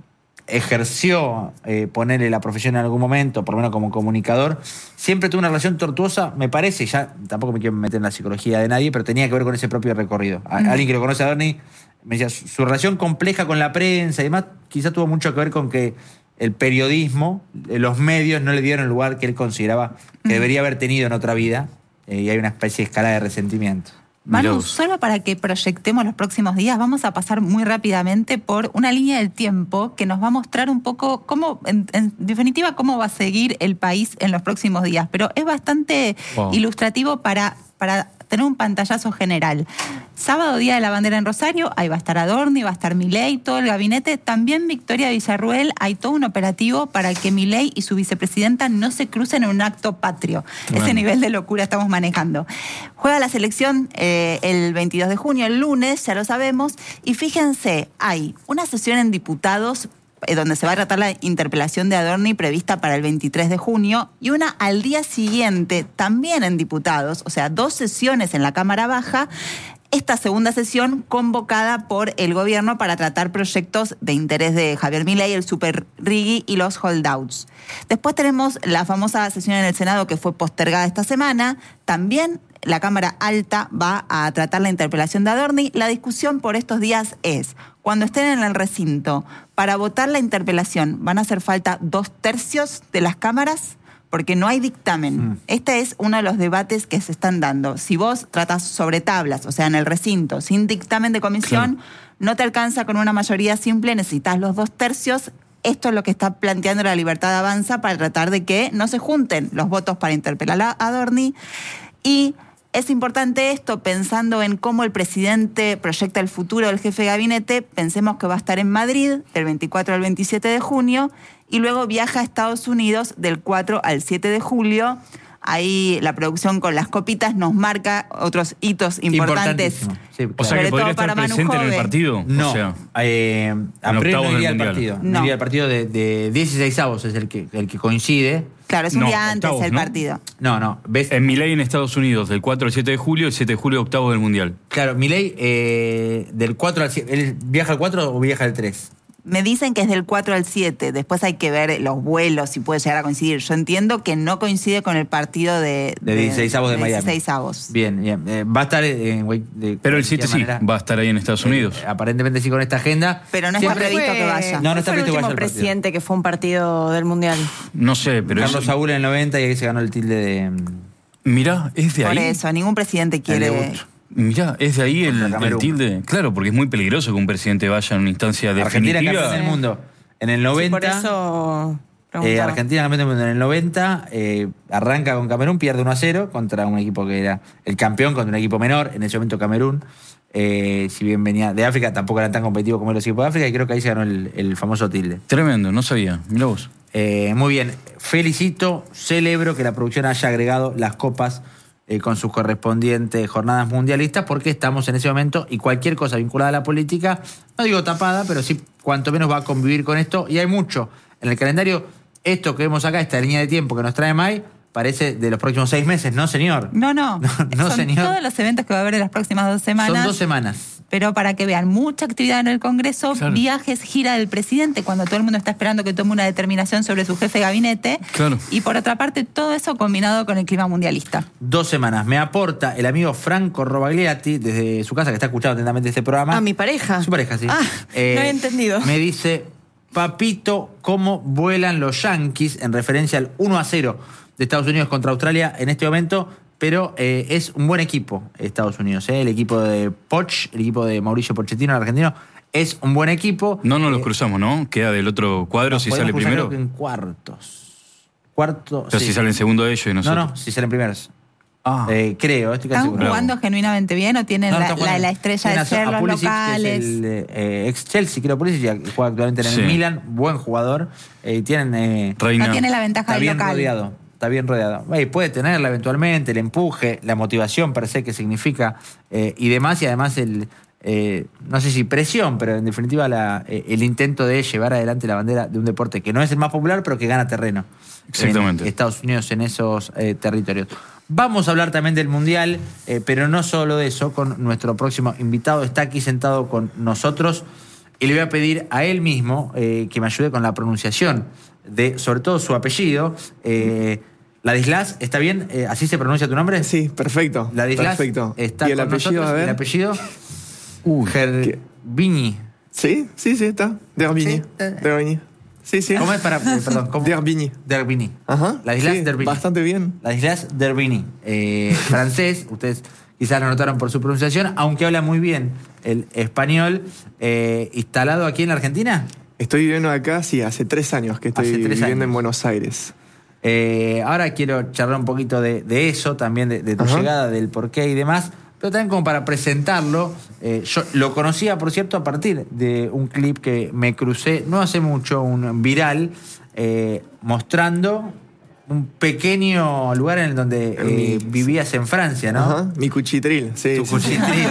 ejerció eh, ponerle la profesión en algún momento, por lo menos como comunicador, siempre tuvo una relación tortuosa, me parece, ya tampoco me quiero meter en la psicología de nadie, pero tenía que ver con ese propio recorrido. A, mm. Alguien que lo conoce a Adorni me decía, su, su relación compleja con la prensa y demás, quizá tuvo mucho que ver con que el periodismo, los medios no le dieron el lugar que él consideraba que mm. debería haber tenido en otra vida, eh, y hay una especie de escalada de resentimiento. Manu, solo para que proyectemos los próximos días, vamos a pasar muy rápidamente por una línea del tiempo que nos va a mostrar un poco cómo, en, en definitiva, cómo va a seguir el país en los próximos días. Pero es bastante wow. ilustrativo para, para tener un pantallazo general. Sábado, Día de la Bandera en Rosario, ahí va a estar Adorni, va a estar Milei, todo el gabinete. También Victoria Villarruel, hay todo un operativo para que Milei y su vicepresidenta no se crucen en un acto patrio. Bueno. Ese nivel de locura estamos manejando. Juega la selección eh, el veintidós de junio, el lunes, ya lo sabemos. Y fíjense, hay una sesión en diputados donde se va a tratar la interpelación de Adorni prevista para el veintitrés de junio, y una al día siguiente, también en diputados, o sea, dos sesiones en la Cámara Baja, esta segunda sesión convocada por el gobierno para tratar proyectos de interés de Javier Milei, el Super Riggi y los holdouts. Después tenemos la famosa sesión en el Senado que fue postergada esta semana. También la Cámara Alta va a tratar la interpelación de Adorni. La discusión por estos días es, cuando estén en el recinto, para votar la interpelación, ¿van a hacer falta dos tercios de las cámaras? Porque no hay dictamen. Mm. Este es uno de los debates que se están dando. Si vos tratás sobre tablas, o sea, en el recinto, sin dictamen de comisión, claro, no te alcanza con una mayoría simple, necesitas los dos tercios. Esto es lo que está planteando la Libertad Avanza para tratar de que no se junten los votos para interpelar a Adorni. Y es importante esto, pensando en cómo el presidente proyecta el futuro del jefe de gabinete. Pensemos que va a estar en Madrid del veinticuatro al veintisiete de junio y luego viaja a Estados Unidos del cuatro al siete de julio. Ahí la producción con las copitas nos marca otros hitos importantes. Sí, claro. O sea, que podría estar presente en el partido. No, o sea, eh, a no iría al partido. No. no iría al partido de, de dieciseisavos, es el que, el que coincide. Claro, es un no, día antes octavos, el ¿no? partido. No, no. ¿Ves? En Milei en Estados Unidos, del cuatro al siete de julio, el siete de julio, octavo del Mundial. Claro, Milei eh, del cuatro al siete. ¿Él viaja al cuatro o viaja al tres? Me dicen que es del cuatro al siete, después hay que ver los vuelos, si puede llegar a coincidir. Yo entiendo que no coincide con el partido de... De dieciseisavos de, de Miami. dieciseisavos. Bien, bien. Eh, va a estar en... De, Pero el siete sí, va a estar ahí en Estados Unidos. Eh, aparentemente sí con esta agenda. Pero no está previsto que vaya. No, no está previsto que vaya. ¿Quién fue el último presidente que fue un partido del Mundial? No sé, pero... Carlos es... Saúl en el noventa y ahí se ganó el tilde de... Mirá, es de Por ahí. Por eso, ningún presidente quiere... Mirá, es de ahí el, el tilde. Claro, porque es muy peligroso que un presidente vaya a una instancia definitiva. Argentina campeón del mundo. En el noventa, sí, por eso eh, Argentina campeón del mundo en el noventa, eh, arranca con Camerún, pierde uno a cero contra un equipo que era el campeón, contra un equipo menor, en ese momento Camerún. Eh, si bien venía de África, tampoco eran tan competitivos como los equipos de África, y creo que ahí se ganó el, el famoso tilde. Tremendo, no sabía. Mirá vos. Eh, muy bien, felicito, celebro que la producción haya agregado las copas eh, con sus correspondientes jornadas mundialistas, porque estamos en ese momento y cualquier cosa vinculada a la política, no digo tapada, pero sí cuanto menos va a convivir con esto, y hay mucho en el calendario. Esto que vemos acá, esta línea de tiempo que nos trae May, parece de los próximos seis meses, ¿no, señor? No, no. No, no Son señor. todos los eventos que va a haber en las próximas dos semanas. Son dos semanas. Pero para que vean, mucha actividad en el Congreso, claro, viajes, gira del presidente, cuando todo el mundo está esperando que tome una determinación sobre su jefe de gabinete. Claro. Y por otra parte, todo eso combinado con el clima mundialista. Dos semanas. Me aporta el amigo Franco Robagliati, desde su casa, que está escuchando atentamente este programa. Ah, mi pareja. Su pareja, sí. Ah, eh, no había entendido. Me dice, papito, cómo vuelan los Yankees, en referencia al uno a cero de Estados Unidos contra Australia en este momento. Pero eh, es un buen equipo Estados Unidos, ¿eh? El equipo de Poch, el equipo de Mauricio Pochettino, el argentino, es un buen equipo. No nos los eh, cruzamos, ¿no? Queda del otro cuadro si sale primero. Creo que en cuartos. cuarto... Pero sí. si salen segundo ellos y nosotros. No, no, si salen primeros. Ah. Eh, creo, estoy casi ¿Están seguro. jugando genuinamente bien o tienen No, no, la, están la, jugando. la estrella Tienen de a- ser a los Pulisic, locales? que es el eh, ex Chelsea, creo, Pulisic, que juega actualmente en el Sí. Milan, buen jugador. Eh, tienen... Eh, Reina. No tiene la ventaja está del bien local. rodeado. Está bien rodeado. Eh, puede tenerla eventualmente, el empuje, la motivación per se que significa eh, y demás, y además el... Eh, no sé si presión, pero en definitiva la, eh, el intento de llevar adelante la bandera de un deporte que no es el más popular, pero que gana terreno. Exactamente. En Estados Unidos, en esos eh, territorios. Vamos a hablar también del Mundial, eh, pero no solo de eso, con nuestro próximo invitado. Está aquí sentado con nosotros y le voy a pedir a él mismo eh, que me ayude con la pronunciación de, sobre todo, su apellido. Eh, Ladislas, ¿está bien? Eh, ¿Así se pronuncia tu nombre? Sí, perfecto. Ladislas Perfecto. está ¿Y el con apellido, nosotros. a ver? ¿El apellido? Uy, Gerbini. Sí, sí, sí, está. Derbini. Sí, eh. Derbini. Sí, sí. ¿Cómo es para...? eh, perdón, ¿cómo? Derbini. Derbini. Ajá. Ladislas sí, Derbini. Bastante bien. Ladislas Derbini. Eh, francés, ustedes quizás lo notaron por su pronunciación, aunque habla muy bien el español. Eh, ¿Instalado aquí en la Argentina? Estoy viviendo acá, sí, hace tres años que estoy Hace tres viviendo años. en Buenos Aires. Eh, ahora quiero charlar un poquito de, de eso, también de, de tu Ajá. llegada, del porqué y demás, pero también como para presentarlo. Eh, yo lo conocía, por cierto, a partir de un clip que me crucé no hace mucho, un viral, eh, mostrando un pequeño lugar en el donde eh, vivías en Francia, ¿no? Ajá. Mi cuchitril, sí. Tu sí. cuchitril.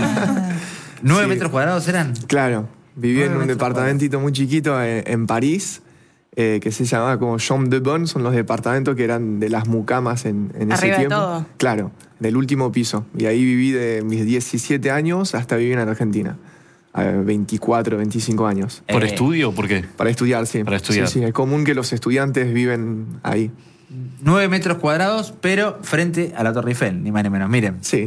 ¿Nueve Sí. metros cuadrados eran? Claro. Viví en Nueve un metros departamentito muy chiquito en, en París, eh, que se llamaba como Chambre de Bonne, son los departamentos que eran de las mucamas en, en ese Arriba de tiempo. todo. Claro, del último piso. Y ahí viví de mis diecisiete años hasta vivir en Argentina. A veinticuatro, veinticinco años. ¿por Eh, estudio o por qué? Para estudiar, sí. Para estudiar. Sí, sí. Es común que los estudiantes viven ahí. Nueve metros cuadrados, pero frente a la Torre Eiffel, ni más ni menos. Miren. Sí.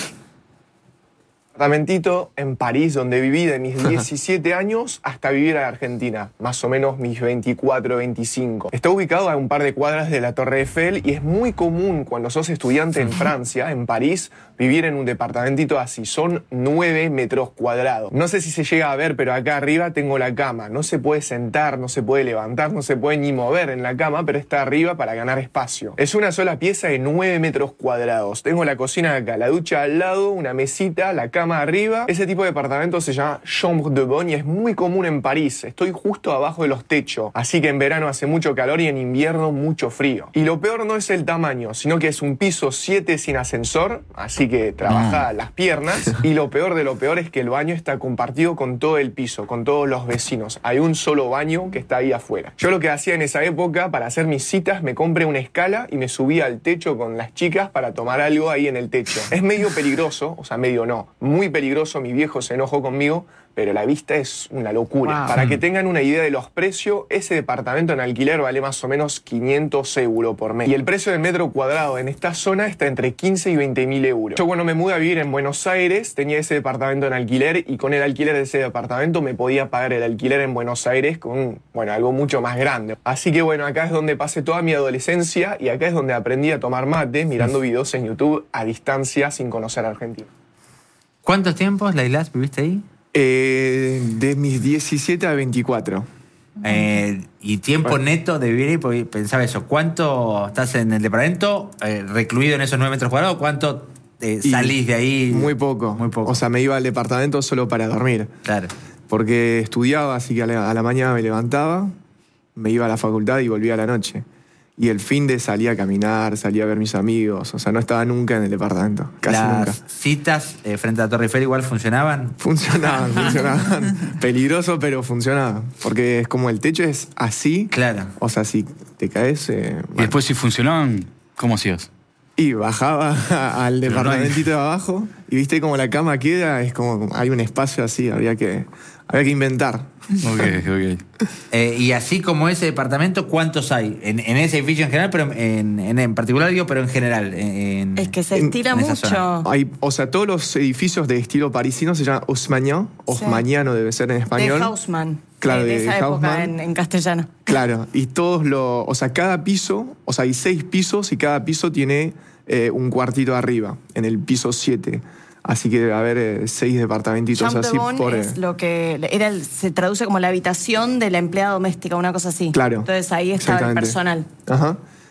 Departamentito en París, donde viví de mis diecisiete años hasta vivir a la Argentina, más o menos mis veinticuatro, veinticinco. Está ubicado a un par de cuadras de la Torre Eiffel y es muy común cuando sos estudiante en Francia, en París, vivir en un departamentito así. Son nueve metros cuadrados. No sé si se llega a ver, pero acá arriba tengo la cama. No se puede sentar, no se puede levantar, no se puede ni mover en la cama, pero está arriba para ganar espacio. Es una sola pieza de nueve metros cuadrados. Tengo la cocina acá, la ducha al lado, una mesita, la cama arriba. Ese tipo de departamento se llama Chambre de Bonne y es muy común en París. Estoy justo abajo de los techos, así que en verano hace mucho calor y en invierno mucho frío. Y lo peor no es el tamaño, sino que es un piso siete sin ascensor, así que trabaja las piernas. Y lo peor de lo peor es que el baño está compartido con todo el piso, con todos los vecinos. Hay un solo baño que está ahí afuera. Yo lo que hacía en esa época, para hacer mis citas, me compré una escala y me subía al techo con las chicas para tomar algo ahí en el techo. Es medio peligroso, o sea, medio no, muy peligroso, mi viejo se enojó conmigo, pero la vista es una locura. Wow. Para que tengan una idea de los precios, ese departamento en alquiler vale más o menos quinientos euros por mes. Y el precio del metro cuadrado en esta zona está entre quince y veinte mil euros. Yo cuando me mudé a vivir en Buenos Aires, tenía ese departamento en alquiler y con el alquiler de ese departamento me podía pagar el alquiler en Buenos Aires con, bueno, algo mucho más grande. Así que bueno, acá es donde pasé toda mi adolescencia y acá es donde aprendí a tomar mate mirando videos en YouTube a distancia sin conocer a Argentina. ¿Cuántos tiempos, Ladislas, viviste ahí? Eh, de mis diecisiete a veinticuatro. Eh, y tiempo Bueno. neto de vivir ahí, porque pensaba eso. ¿Cuánto estás en el departamento eh, recluido en esos nueve metros cuadrados? ¿Cuánto eh, Y salís de ahí? Muy poco. Muy poco. O sea, me iba al departamento solo para dormir. Claro. Porque estudiaba, así que a la, a la mañana me levantaba, me iba a la facultad y volvía a la noche. Y el fin de salía a caminar, salía a ver mis amigos. O sea, no estaba nunca en el departamento. Casi Las nunca. citas eh, frente a la Torre Eiffel igual funcionaban. Funcionaban, funcionaban. Peligroso, pero funcionaba. Porque es como el techo es así. Claro. O sea, si te caes. Eh, Y bueno. después, si funcionaban, ¿cómo hacías? Y bajaba al Pero no hay- departamentito de abajo y viste como la cama queda, es como hay un espacio así, habría que, habría que inventar. Ok, ok. Eh, y así como ese departamento, ¿cuántos hay? En, en ese edificio en general, pero en, en, en particular digo, pero en general. En, Es que se En- estira en esa mucho. zona. Hay, o sea, todos los edificios de estilo parisino se llaman haussmanniens, haussmanniano debe ser en De español. Haussmann. Claro, de, de esa época Haussmann. en, en castellano. Claro, y todos los, o sea, cada piso, o sea, hay seis pisos y cada piso tiene eh, un cuartito arriba, en el piso siete. Así que debe haber eh, seis departamentitos Chambre así de Bonne por... eh, es lo que era el- se traduce como la habitación de la empleada doméstica, una cosa así. Claro. Entonces ahí estaba el exactamente. personal. Ajá.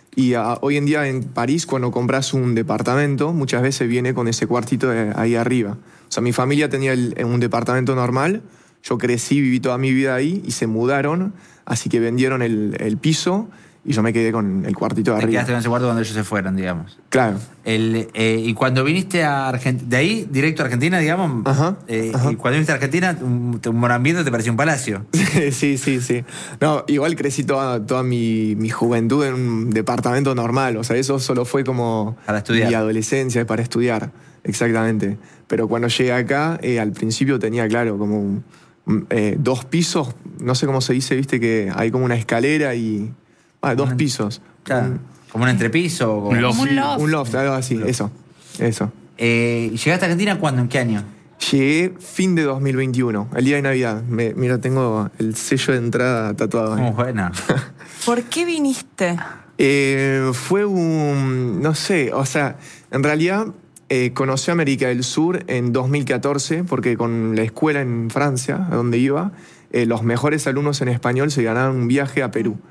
Y a, hoy en día en París, cuando compras un departamento, muchas veces viene con ese cuartito de ahí arriba. O sea, mi familia tenía el, un departamento normal, yo crecí, viví toda mi vida ahí y se mudaron, así que vendieron el, el piso y yo me quedé con el cuartito de Te arriba. quedaste con ese cuarto cuando ellos se fueron, digamos. Claro. El, eh, y cuando viniste a Argentina, de ahí directo a Argentina, digamos, ajá, eh, ajá. y cuando viniste a Argentina, un, un Morambito te pareció un palacio. Sí, sí, sí. No, igual crecí toda, toda mi, mi juventud en un departamento normal, o sea, eso solo fue como para estudiar. Mi adolescencia, para estudiar, exactamente. Pero cuando llegué acá, eh, al principio tenía, claro, como un, un, eh, dos pisos, no sé cómo se dice, viste que hay como una escalera y... Ah, dos un, pisos. Claro, un, como un entrepiso. O como un loft. Un loft, un loft algo así, loft. eso. eso. Eh, ¿Llegaste a Argentina cuándo? ¿En qué año? Llegué fin de dos mil veintiuno, el día de Navidad. Me, mira, tengo el sello de entrada tatuado. Muy buena. ¿Por qué viniste? Eh, fue un... no sé, o sea, en realidad eh, conocí a América del Sur en dos mil catorce, porque con la escuela en Francia, a donde iba, eh, los mejores alumnos en español se ganaban un viaje a Perú.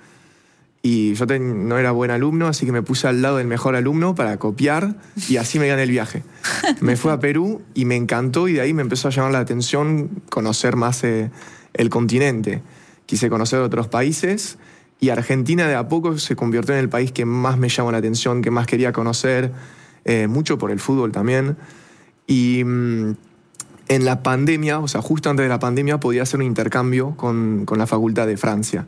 Y yo ten, no era buen alumno, así que me puse al lado del mejor alumno para copiar y así me gané el viaje. Me fui a Perú y me encantó y de ahí me empezó a llamar la atención conocer más eh, el continente. Quise conocer otros países y Argentina de a poco se convirtió en el país que más me llamó la atención, que más quería conocer, eh, mucho por el fútbol también. Y mmm, en la pandemia, o sea, justo antes de la pandemia, podía hacer un intercambio con, con la Facultad de Francia.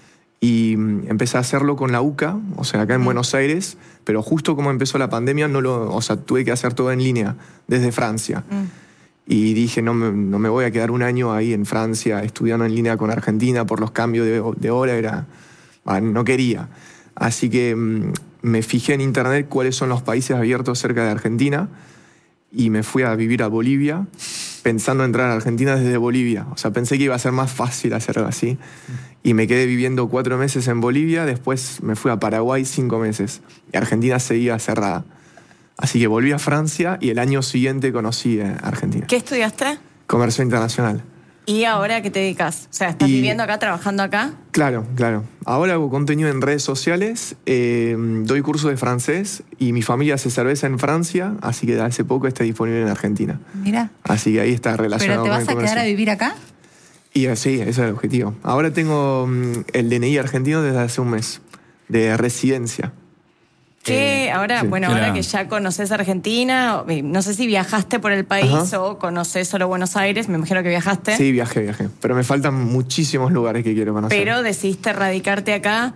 Y empecé a hacerlo con la U C A, o sea, acá en Buenos Aires, pero justo como empezó la pandemia, no lo, o sea, tuve que hacer todo en línea, desde Francia. Mm. Y dije, no me, no me voy a quedar un año ahí en Francia estudiando en línea con Argentina por los cambios de, de hora, era, no quería. Así que mm, me fijé en internet cuáles son los países abiertos cerca de Argentina y me fui a vivir a Bolivia, pensando entrar a Argentina desde Bolivia. O sea, pensé que iba a ser más fácil hacerlo así. Y me quedé viviendo cuatro meses en Bolivia, después me fui a Paraguay cinco meses. Y Argentina seguía cerrada. Así que volví a Francia y el año siguiente conocí a Argentina. ¿Qué estudiaste? Comercio internacional. ¿Y ahora a qué te dedicas? O sea, ¿estás y, viviendo acá, trabajando acá? Claro, claro. Ahora hago contenido en redes sociales, eh, doy cursos de francés y mi familia hace cerveza en Francia, así que hace poco está disponible en Argentina. Mira. Así que ahí está relacionado con el comercio. ¿Pero te vas a quedar a vivir acá? Y sí, ese es el objetivo. Ahora tengo um, el D N I argentino desde hace un mes, de residencia. ¿Qué? Ahora, sí. bueno, ahora que ya conoces Argentina, no sé si viajaste por el país Ajá. o conoces solo Buenos Aires, me imagino que viajaste. Sí, viajé, viajé. Pero me faltan muchísimos lugares que quiero conocer. Pero decidiste radicarte acá.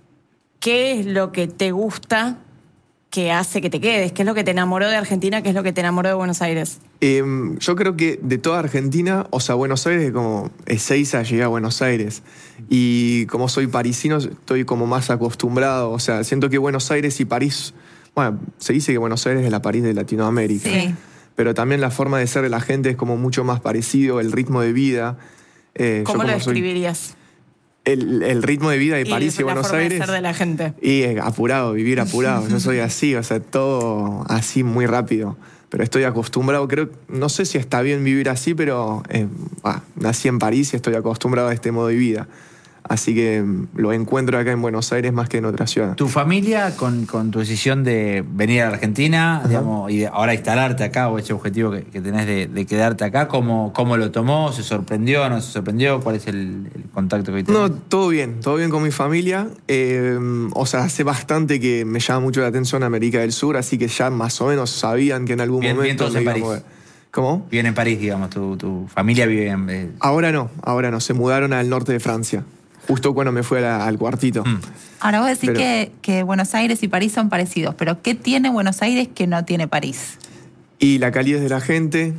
¿Qué es lo que te gusta que hace que te quedes? ¿Qué es lo que te enamoró de Argentina? ¿Qué es lo que te enamoró de Buenos Aires? Eh, yo creo que de toda Argentina, o sea, Buenos Aires, como Ezeiza, llegué a Buenos Aires. Y como soy parisino, estoy como más acostumbrado. O sea, siento que Buenos Aires y París... Bueno, se dice que Buenos Aires es la París de Latinoamérica. Sí. Pero también la forma de ser de la gente es como mucho más parecido, el ritmo de vida. Eh, ¿Cómo lo describirías? Soy, El, el ritmo de vida de y París y Buenos Aires. De ser de la gente. Y eh, apurado, vivir apurado. Yo soy así, o sea, todo así muy rápido. Pero estoy acostumbrado, creo, no sé si está bien vivir así, pero eh, bah, nací en París y estoy acostumbrado a este modo de vida. Así que lo encuentro acá en Buenos Aires más que en otra ciudad. ¿Tu familia, con, con tu decisión de venir a la Argentina, digamos, y de ahora instalarte acá, o ese objetivo que, que tenés de, de quedarte acá, ¿cómo, cómo lo tomó? ¿Se sorprendió? ¿No se sorprendió? ¿Cuál es el, el contacto que tenés? No, todo bien, todo bien con mi familia. Eh, o sea, hace bastante que me llama mucho la atención América del Sur, así que ya más o menos sabían que en algún bien, momento bien me en iba a mover. ¿Cómo? Viven en París, digamos, tu, tu familia vive en... Eh... Ahora no, ahora no, se mudaron al norte de Francia. Justo cuando me fui a la, al cuartito. Mm. Ahora vos decís pero, que, que Buenos Aires y París son parecidos, pero ¿qué tiene Buenos Aires que no tiene París? Y la calidez de la gente,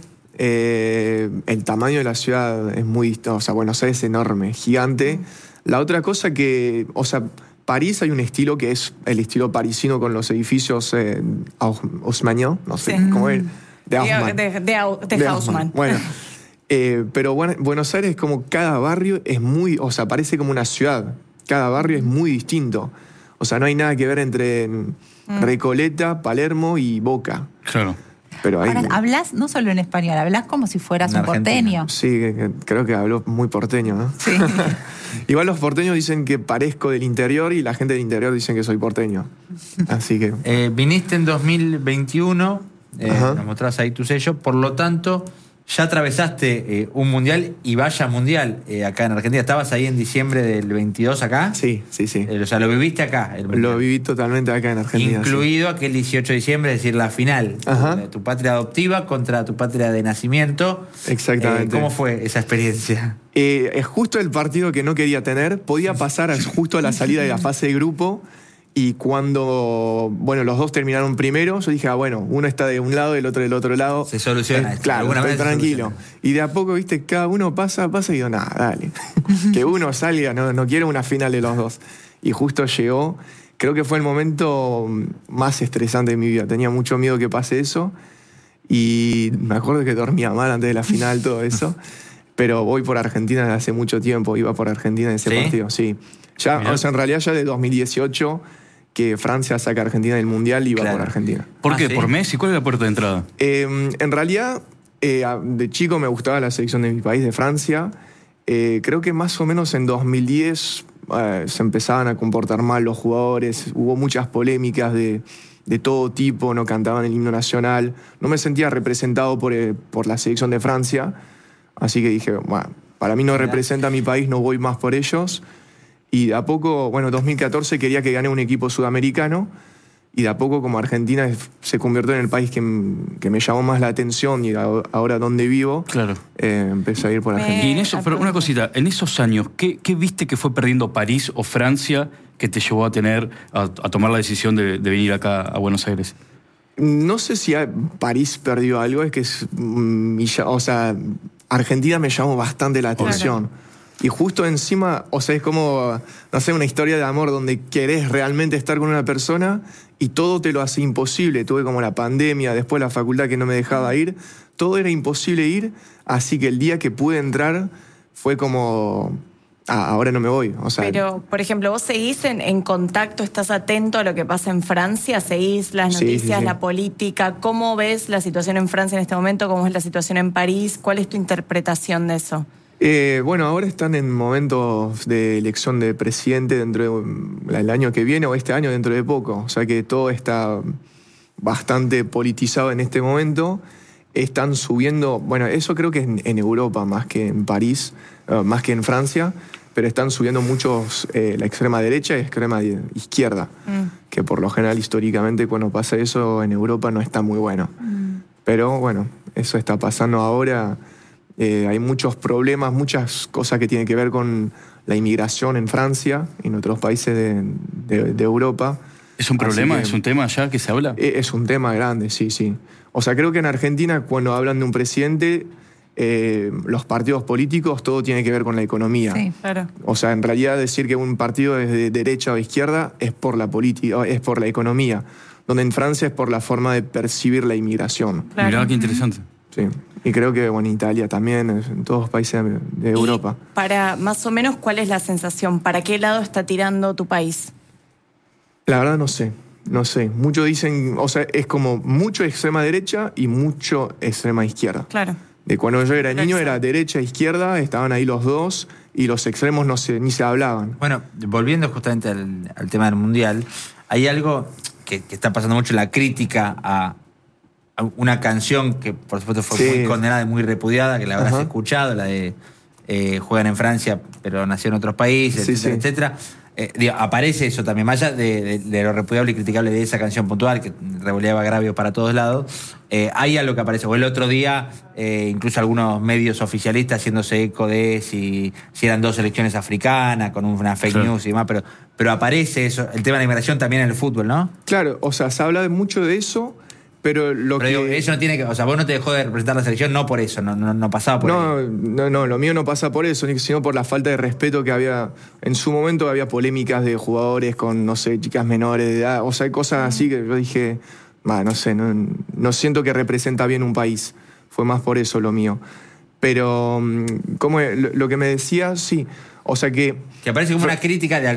eh, el tamaño de la ciudad es muy distinto. O sea, Buenos Aires es enorme, gigante. Mm. La otra cosa que, o sea, París hay un estilo que es el estilo parisino con los edificios eh, haussmanniens, no sé sí. cómo es. De Haussmann. De, de, de, de, de Haussmann. Bueno. Eh, pero bueno, Buenos Aires, como cada barrio es muy, o sea, parece como una ciudad. Cada barrio es muy distinto. O sea, no hay nada que ver entre mm. Recoleta, Palermo y Boca. Claro. Pero ahí, ahora, hablas no solo en español, hablas como si fueras un porteño. Sí, que, que, creo que hablo muy porteño, ¿no? Sí. Igual los porteños dicen que parezco del interior y la gente del interior dicen que soy porteño. Así que... Eh, viniste en dos mil veintiuno, eh, nos mostrás ahí tu sello, por lo tanto... Ya atravesaste eh, un mundial y vaya mundial eh, acá en Argentina. ¿Estabas ahí en diciembre del veintidós acá? Sí, sí, sí. Eh, o sea, lo viviste acá. El lo viví totalmente acá en Argentina. Incluido sí. aquel dieciocho de diciembre, es decir, la final. Ajá. Tu, tu patria adoptiva contra tu patria de nacimiento. Exactamente. Eh, ¿Cómo fue esa experiencia? Eh, es justo el partido que no quería tener. Podía pasar justo a la salida de la fase de grupo. Y cuando, bueno, los dos terminaron primero, yo dije, ah, bueno, uno está de un lado y el otro del otro lado. Se soluciona. Eh, claro, estoy tranquilo. Y de a poco, viste, cada uno pasa, pasa y digo, nada, dale. Que uno salga, no, no quiero una final de los dos. Y justo llegó. Creo que fue el momento más estresante de mi vida. Tenía mucho miedo que pase eso. Y me acuerdo que dormía mal antes de la final, todo eso. Pero voy por Argentina desde hace mucho tiempo. Iba por Argentina en ese ¿Sí? partido, sí. Ya, o sea, en realidad ya de dos mil dieciocho... que Francia saca a Argentina del Mundial y iba claro. por Argentina. ¿Por ah, qué? ¿sí? ¿Por Messi? ¿Cuál es la puerta de entrada? Eh, en realidad, eh, de chico me gustaba la selección de mi país, de Francia. Eh, creo que más o menos en dos mil diez eh, se empezaban a comportar mal los jugadores. Hubo muchas polémicas de, de todo tipo, no cantaban el himno nacional. No me sentía representado por, eh, por la selección de Francia. Así que dije, bueno, para mí no representa a mi país, no voy más por ellos. Y de a poco, bueno, dos mil catorce quería que gane un equipo sudamericano y de a poco como Argentina se convirtió en el país que, que me llamó más la atención y ahora donde vivo, claro. eh, empecé a ir por Argentina. Y en eso, pero una cosita, en esos años, ¿qué, qué viste que fue perdiendo París o Francia que te llevó a tener, a, a tomar la decisión de, de venir acá a Buenos Aires? No sé si París perdió algo, es que es, o sea, Argentina me llamó bastante la atención. Claro. Y justo encima, o sea, es como, no sé, una historia de amor donde querés realmente estar con una persona y todo te lo hace imposible. Tuve como la pandemia, después la facultad que no me dejaba ir. Todo era imposible ir, así que el día que pude entrar fue como... Ah, ahora no me voy. O sea, pero, por ejemplo, ¿vos seguís en, en contacto, estás atento a lo que pasa en Francia? ¿Seguís las noticias, sí, sí, sí. la política? ¿Cómo ves la situación en Francia en este momento? ¿Cómo es la situación en París? ¿Cuál es tu interpretación de eso? Eh, bueno, ahora están en momentos de elección de presidente dentro del año que viene o este año dentro de poco. O sea que todo está bastante politizado en este momento. Están subiendo, bueno, eso creo que es en, en Europa más que en París, uh, más que en Francia, pero están subiendo muchos eh, la extrema derecha y la extrema izquierda, mm. que por lo general históricamente cuando pasa eso en Europa no está muy bueno. Mm. Pero bueno, eso está pasando ahora. Eh, hay muchos problemas, muchas cosas que tienen que ver con la inmigración en Francia y en otros países de, de, de Europa. ¿Es un problema? Que, ¿Es un tema ya que se habla? Es un tema grande, sí, sí. O sea, creo que en Argentina cuando hablan de un presidente, eh, los partidos políticos, todo tiene que ver con la economía. Sí, claro. O sea, en realidad decir que un partido es de derecha o izquierda es por la política, es por la economía. Donde en Francia es por la forma de percibir la inmigración. Claro. Mirá, qué interesante. Sí. Y creo que bueno, en Italia también, en todos los países de, de Europa. Y para más o menos, ¿cuál es la sensación? ¿Para qué lado está tirando tu país? La verdad no sé, no sé. Muchos dicen, o sea, es como mucho extrema derecha y mucho extrema izquierda. Claro. De cuando yo era niño era derecha, izquierda, estaban ahí los dos y los extremos no se, ni se hablaban. Bueno, volviendo justamente al, al tema del Mundial, hay algo que, que está pasando mucho, la crítica a una canción que por supuesto fue sí. muy condenada y muy repudiada, que la habrás Ajá. escuchado, la de eh, juegan en Francia pero nació en otros países, sí, etcétera, sí. etcétera. Eh, digo, aparece eso también, más allá de, de, de lo repudiable y criticable de esa canción puntual, que revoleaba agravios para todos lados, eh, hay algo que aparece. O el otro día, eh, incluso algunos medios oficialistas haciéndose eco de si, si eran dos elecciones africanas, con una fake claro. news y demás, pero, pero aparece eso, el tema de la inmigración también en el fútbol, ¿no? Claro, o sea, se habla mucho de eso. Pero lo pero que... digo, eso no tiene que... O sea, vos no te dejó de representar la selección, no por eso, no, no, no pasaba por no, ahí. No, no, lo mío no pasa por eso, sino por la falta de respeto que había... En su momento había polémicas de jugadores con, no sé, chicas menores de edad. O sea, hay cosas así que yo dije, bah, no sé, no, no siento que representa bien un país. Fue más por eso lo mío. Pero, como lo que me decías, sí. O sea que... Que aparece como fue... una crítica de...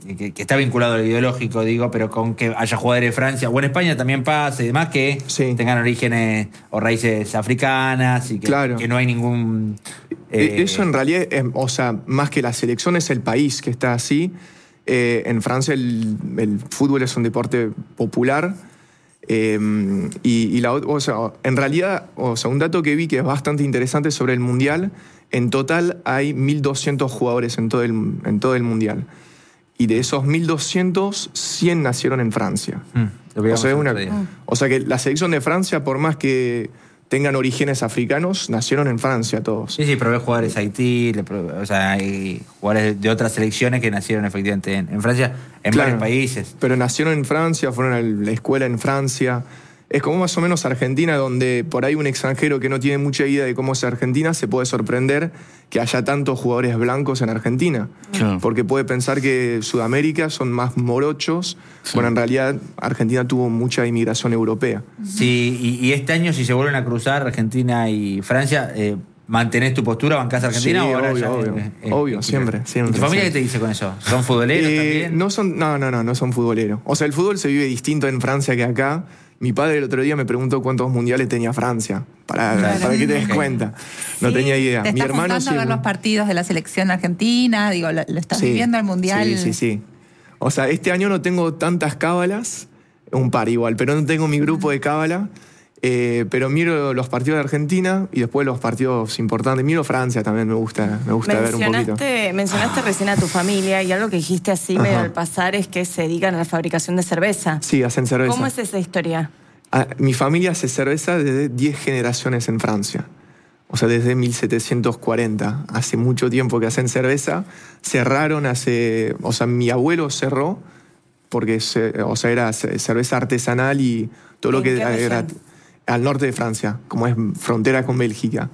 que, que está vinculado al ideológico, digo, pero con que haya jugadores de Francia, o en España también pasa y demás, que sí. tengan orígenes o raíces africanas y que, claro. que no hay ningún... Eh... Eso en realidad, es, o sea, más que la selección es el país que está así. Eh, en Francia el, el fútbol es un deporte popular eh, y, y la, o sea, en realidad, o sea, un dato que vi que es bastante interesante sobre el Mundial, en total hay mil doscientos jugadores en todo el, en todo el Mundial y de esos mil doscientos, cien nacieron en Francia. Mm, o, sea, una, o sea que la selección de Francia, por más que tengan orígenes africanos, nacieron en Francia todos. Sí, sí, probé jugadores de Haití, o sea, hay jugadores de otras selecciones que nacieron efectivamente en, en Francia, en claro, varios países. Pero nacieron en Francia, fueron a la escuela en Francia. Es como más o menos Argentina, donde por ahí un extranjero que no tiene mucha idea de cómo es Argentina se puede sorprender que haya tantos jugadores blancos en Argentina. Claro. Porque puede pensar que Sudamérica son más morochos. Sí. Bueno, en realidad Argentina tuvo mucha inmigración europea. Sí, y, y este año si se vuelven a cruzar Argentina y Francia, eh, ¿mantenés tu postura? ¿Bancás a Argentina? Sí, o ahora obvio, ya, obvio. Eh, eh, obvio, eh, siempre, siempre. ¿Y tu familia siempre. qué te dice con eso? ¿Son futboleros eh, también? No, son, no, no, no, no son futboleros. O sea, el fútbol se vive distinto en Francia que acá. Mi padre el otro día me preguntó cuántos mundiales tenía Francia, para, claro. para que te des cuenta. No sí. tenía idea. ¿Te Mi estás hermano sí, a ver los partidos de la selección argentina? Digo, ¿lo, lo estás sí, viviendo el mundial? Sí, sí, sí. O sea, este año no tengo tantas cábalas, un par igual, pero no tengo mi grupo de cábala. Eh, pero miro los partidos de Argentina y después los partidos importantes. Miro Francia también, me gusta, me gusta ver un poquito. Mencionaste recién a tu familia y algo que dijiste así medio al pasar es que se dedican a la fabricación de cerveza. Sí, hacen cerveza. ¿Cómo es esa historia? Ah, mi familia hace cerveza desde diez generaciones en Francia. O sea, desde mil setecientos cuarenta. Hace mucho tiempo que hacen cerveza. Cerraron hace... O sea, mi abuelo cerró porque se, o sea, era cerveza artesanal y todo lo que era... al norte de Francia, como es frontera con Bélgica.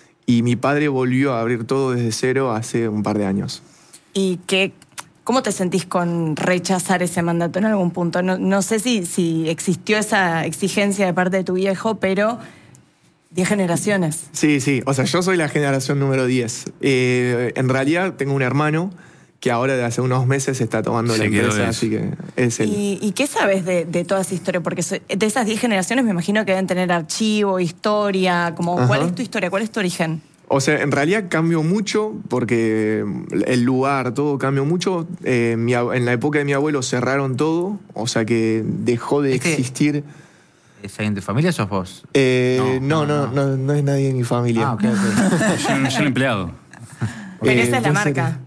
Y mi padre volvió a abrir todo desde cero hace un par de años. ¿Y qué, cómo te sentís con rechazar ese mandato en algún punto? No, no sé si, si existió esa exigencia de parte de tu viejo, pero diez generaciones. Sí, sí. O sea, yo soy la generación número diez. Eh, en realidad tengo un hermano que ahora de hace unos meses está tomando se la empresa, así que es él. ¿Y, ¿Y qué sabes de, de toda esa historia? Porque de esas diez generaciones me imagino que deben tener archivo, historia, como Ajá. ¿cuál es tu historia? ¿Cuál es tu origen? O sea, en realidad cambió mucho porque el lugar, todo cambió mucho. Eh, mi, en la época de mi abuelo cerraron todo, o sea que dejó de ¿Este existir... ¿Es alguien de familia o sos vos? Eh, no, no, no, no, no, no es nadie de mi familia. Ah, ok, ok. Soy un, soy un empleado. Pero eh, esa es la marca.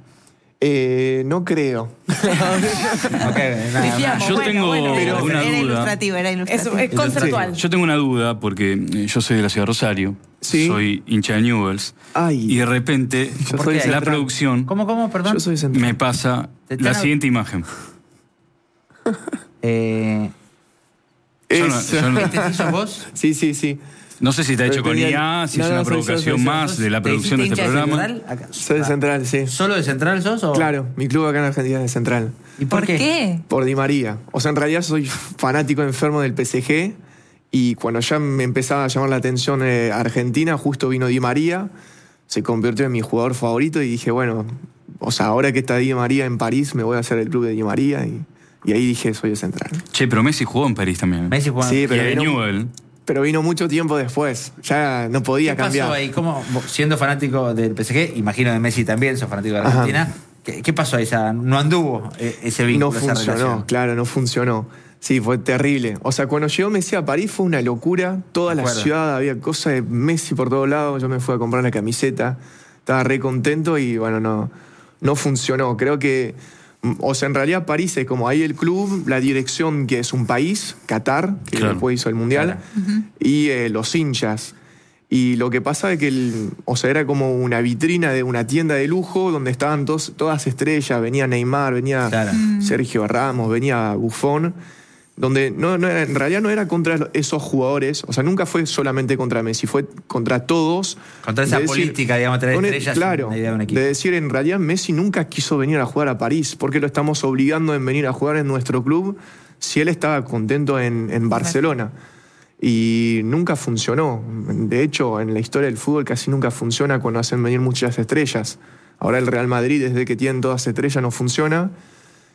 Eh, no creo. okay, nada, Decíamos, yo bueno, tengo bueno, una era duda. Ilustrativo, era ilustrativo. Es, es conceptual. Sí. Yo tengo una duda porque yo soy de la ciudad de Rosario, ¿Sí? soy hincha de Newell's y de repente la central. producción ¿Cómo, cómo, perdón? Yo soy me pasa la siguiente imagen. eh, yo no, yo no, ¿Este sos vos? Sí, sí, sí. No sé si te ha hecho con I A, si no, es una no, provocación soy, soy, más soy, de la producción de este programa. De soy de Central, sí. ¿Solo de Central sos? O? Claro, mi club acá en Argentina es de Central. ¿Y por, ¿Por qué? qué? Por Di María. O sea, en realidad soy fanático enfermo del P S G y cuando ya me empezaba a llamar la atención eh, Argentina, justo vino Di María, se convirtió en mi jugador favorito y dije, bueno, o sea, ahora que está Di María en París, me voy a hacer el club de Di María y, y ahí dije, soy de Central. Che, pero Messi jugó en París también. Messi jugó en sí, pero y vino, Newell. Pero vino mucho tiempo después. Ya no podía ¿Qué cambiar. ¿Qué pasó ahí? ¿Cómo, siendo fanático del P S G, imagino de Messi también, sos fanático de Argentina, ¿qué, ¿qué pasó ahí? ¿No anduvo ese vínculo? No funcionó, claro, no funcionó. Sí, fue terrible. O sea, cuando llegó Messi a París fue una locura. Toda la ciudad, había cosas de Messi por todos lados. Yo me fui a comprar la camiseta. Estaba re contento y bueno, no, no funcionó. Creo que... O sea, en realidad París es como ahí el club, la dirección que es un país, Qatar, que claro. después hizo el Mundial, claro. uh-huh. y eh, los hinchas. Y lo que pasa es que el, o sea, era como una vitrina de una tienda de lujo donde estaban tos, todas estrellas. Venía Neymar, venía claro. Sergio Ramos, venía Buffon. Donde no, no era, en realidad no era contra esos jugadores, o sea, nunca fue solamente contra Messi, fue contra todos. Contra esa de política, decir, digamos, traer estrellas. Claro, una idea de, un equipo. de decir, en realidad Messi nunca quiso venir a jugar a París, porque lo estamos obligando en venir a jugar en nuestro club si él estaba contento en, en Barcelona. Y nunca funcionó. De hecho, en la historia del fútbol casi nunca funciona cuando hacen venir muchas estrellas. Ahora el Real Madrid, desde que tienen todas estrellas, no funciona.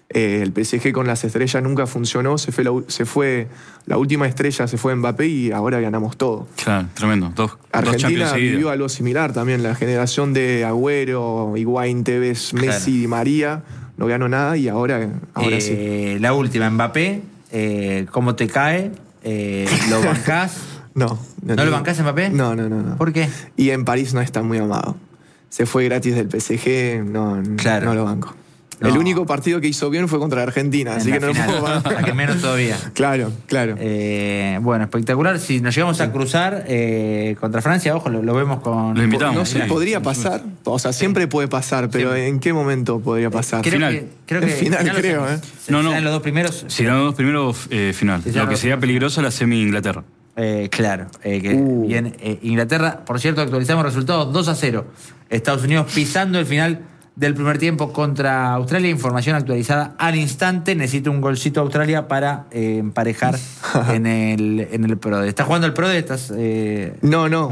Eh, el P S G con las estrellas nunca funcionó, se fue, la, se fue la última estrella, se fue Mbappé y ahora ganamos todo. Claro, tremendo. Dos, Argentina dos vivió algo similar también, la generación de Agüero, Higuaín, Tevez, Messi, claro. Di María, no ganó nada y ahora, ahora eh, sí. La última, Mbappé, eh, ¿cómo te cae? Eh, ¿Lo bancás? no, no. ¿No lo bancás Mbappé? No, no, no, no. ¿Por qué? Y en París no está muy amado. Se fue gratis del P S G, no, claro. no lo banco. No. El único partido que hizo bien fue contra Argentina, en así que no final, lo puedo bancar. La que menos todavía. Claro, claro. Eh, bueno, espectacular. Si nos llegamos a cruzar eh, contra Francia, ojo, lo, lo vemos con... Lo invitamos. No sé, podría pasar. O sea, siempre puede pasar, pero siempre. ¿En qué momento podría pasar? Creo final. Que, creo que el final, final creo, ¿eh? No, no. Si los dos primeros... Si eran los dos primeros, eh, final. Si lo que sería peligroso la semi-Inglaterra. Eh, claro, eh, que uh. bien, eh, Inglaterra, por cierto, actualizamos resultados dos a cero. Estados Unidos pisando el final del primer tiempo contra Australia. Información actualizada al instante. Necesita un golcito Australia para eh, emparejar en el, en el P R O D E. ¿Estás jugando el P R O D E? ¿Estás, eh... No, no.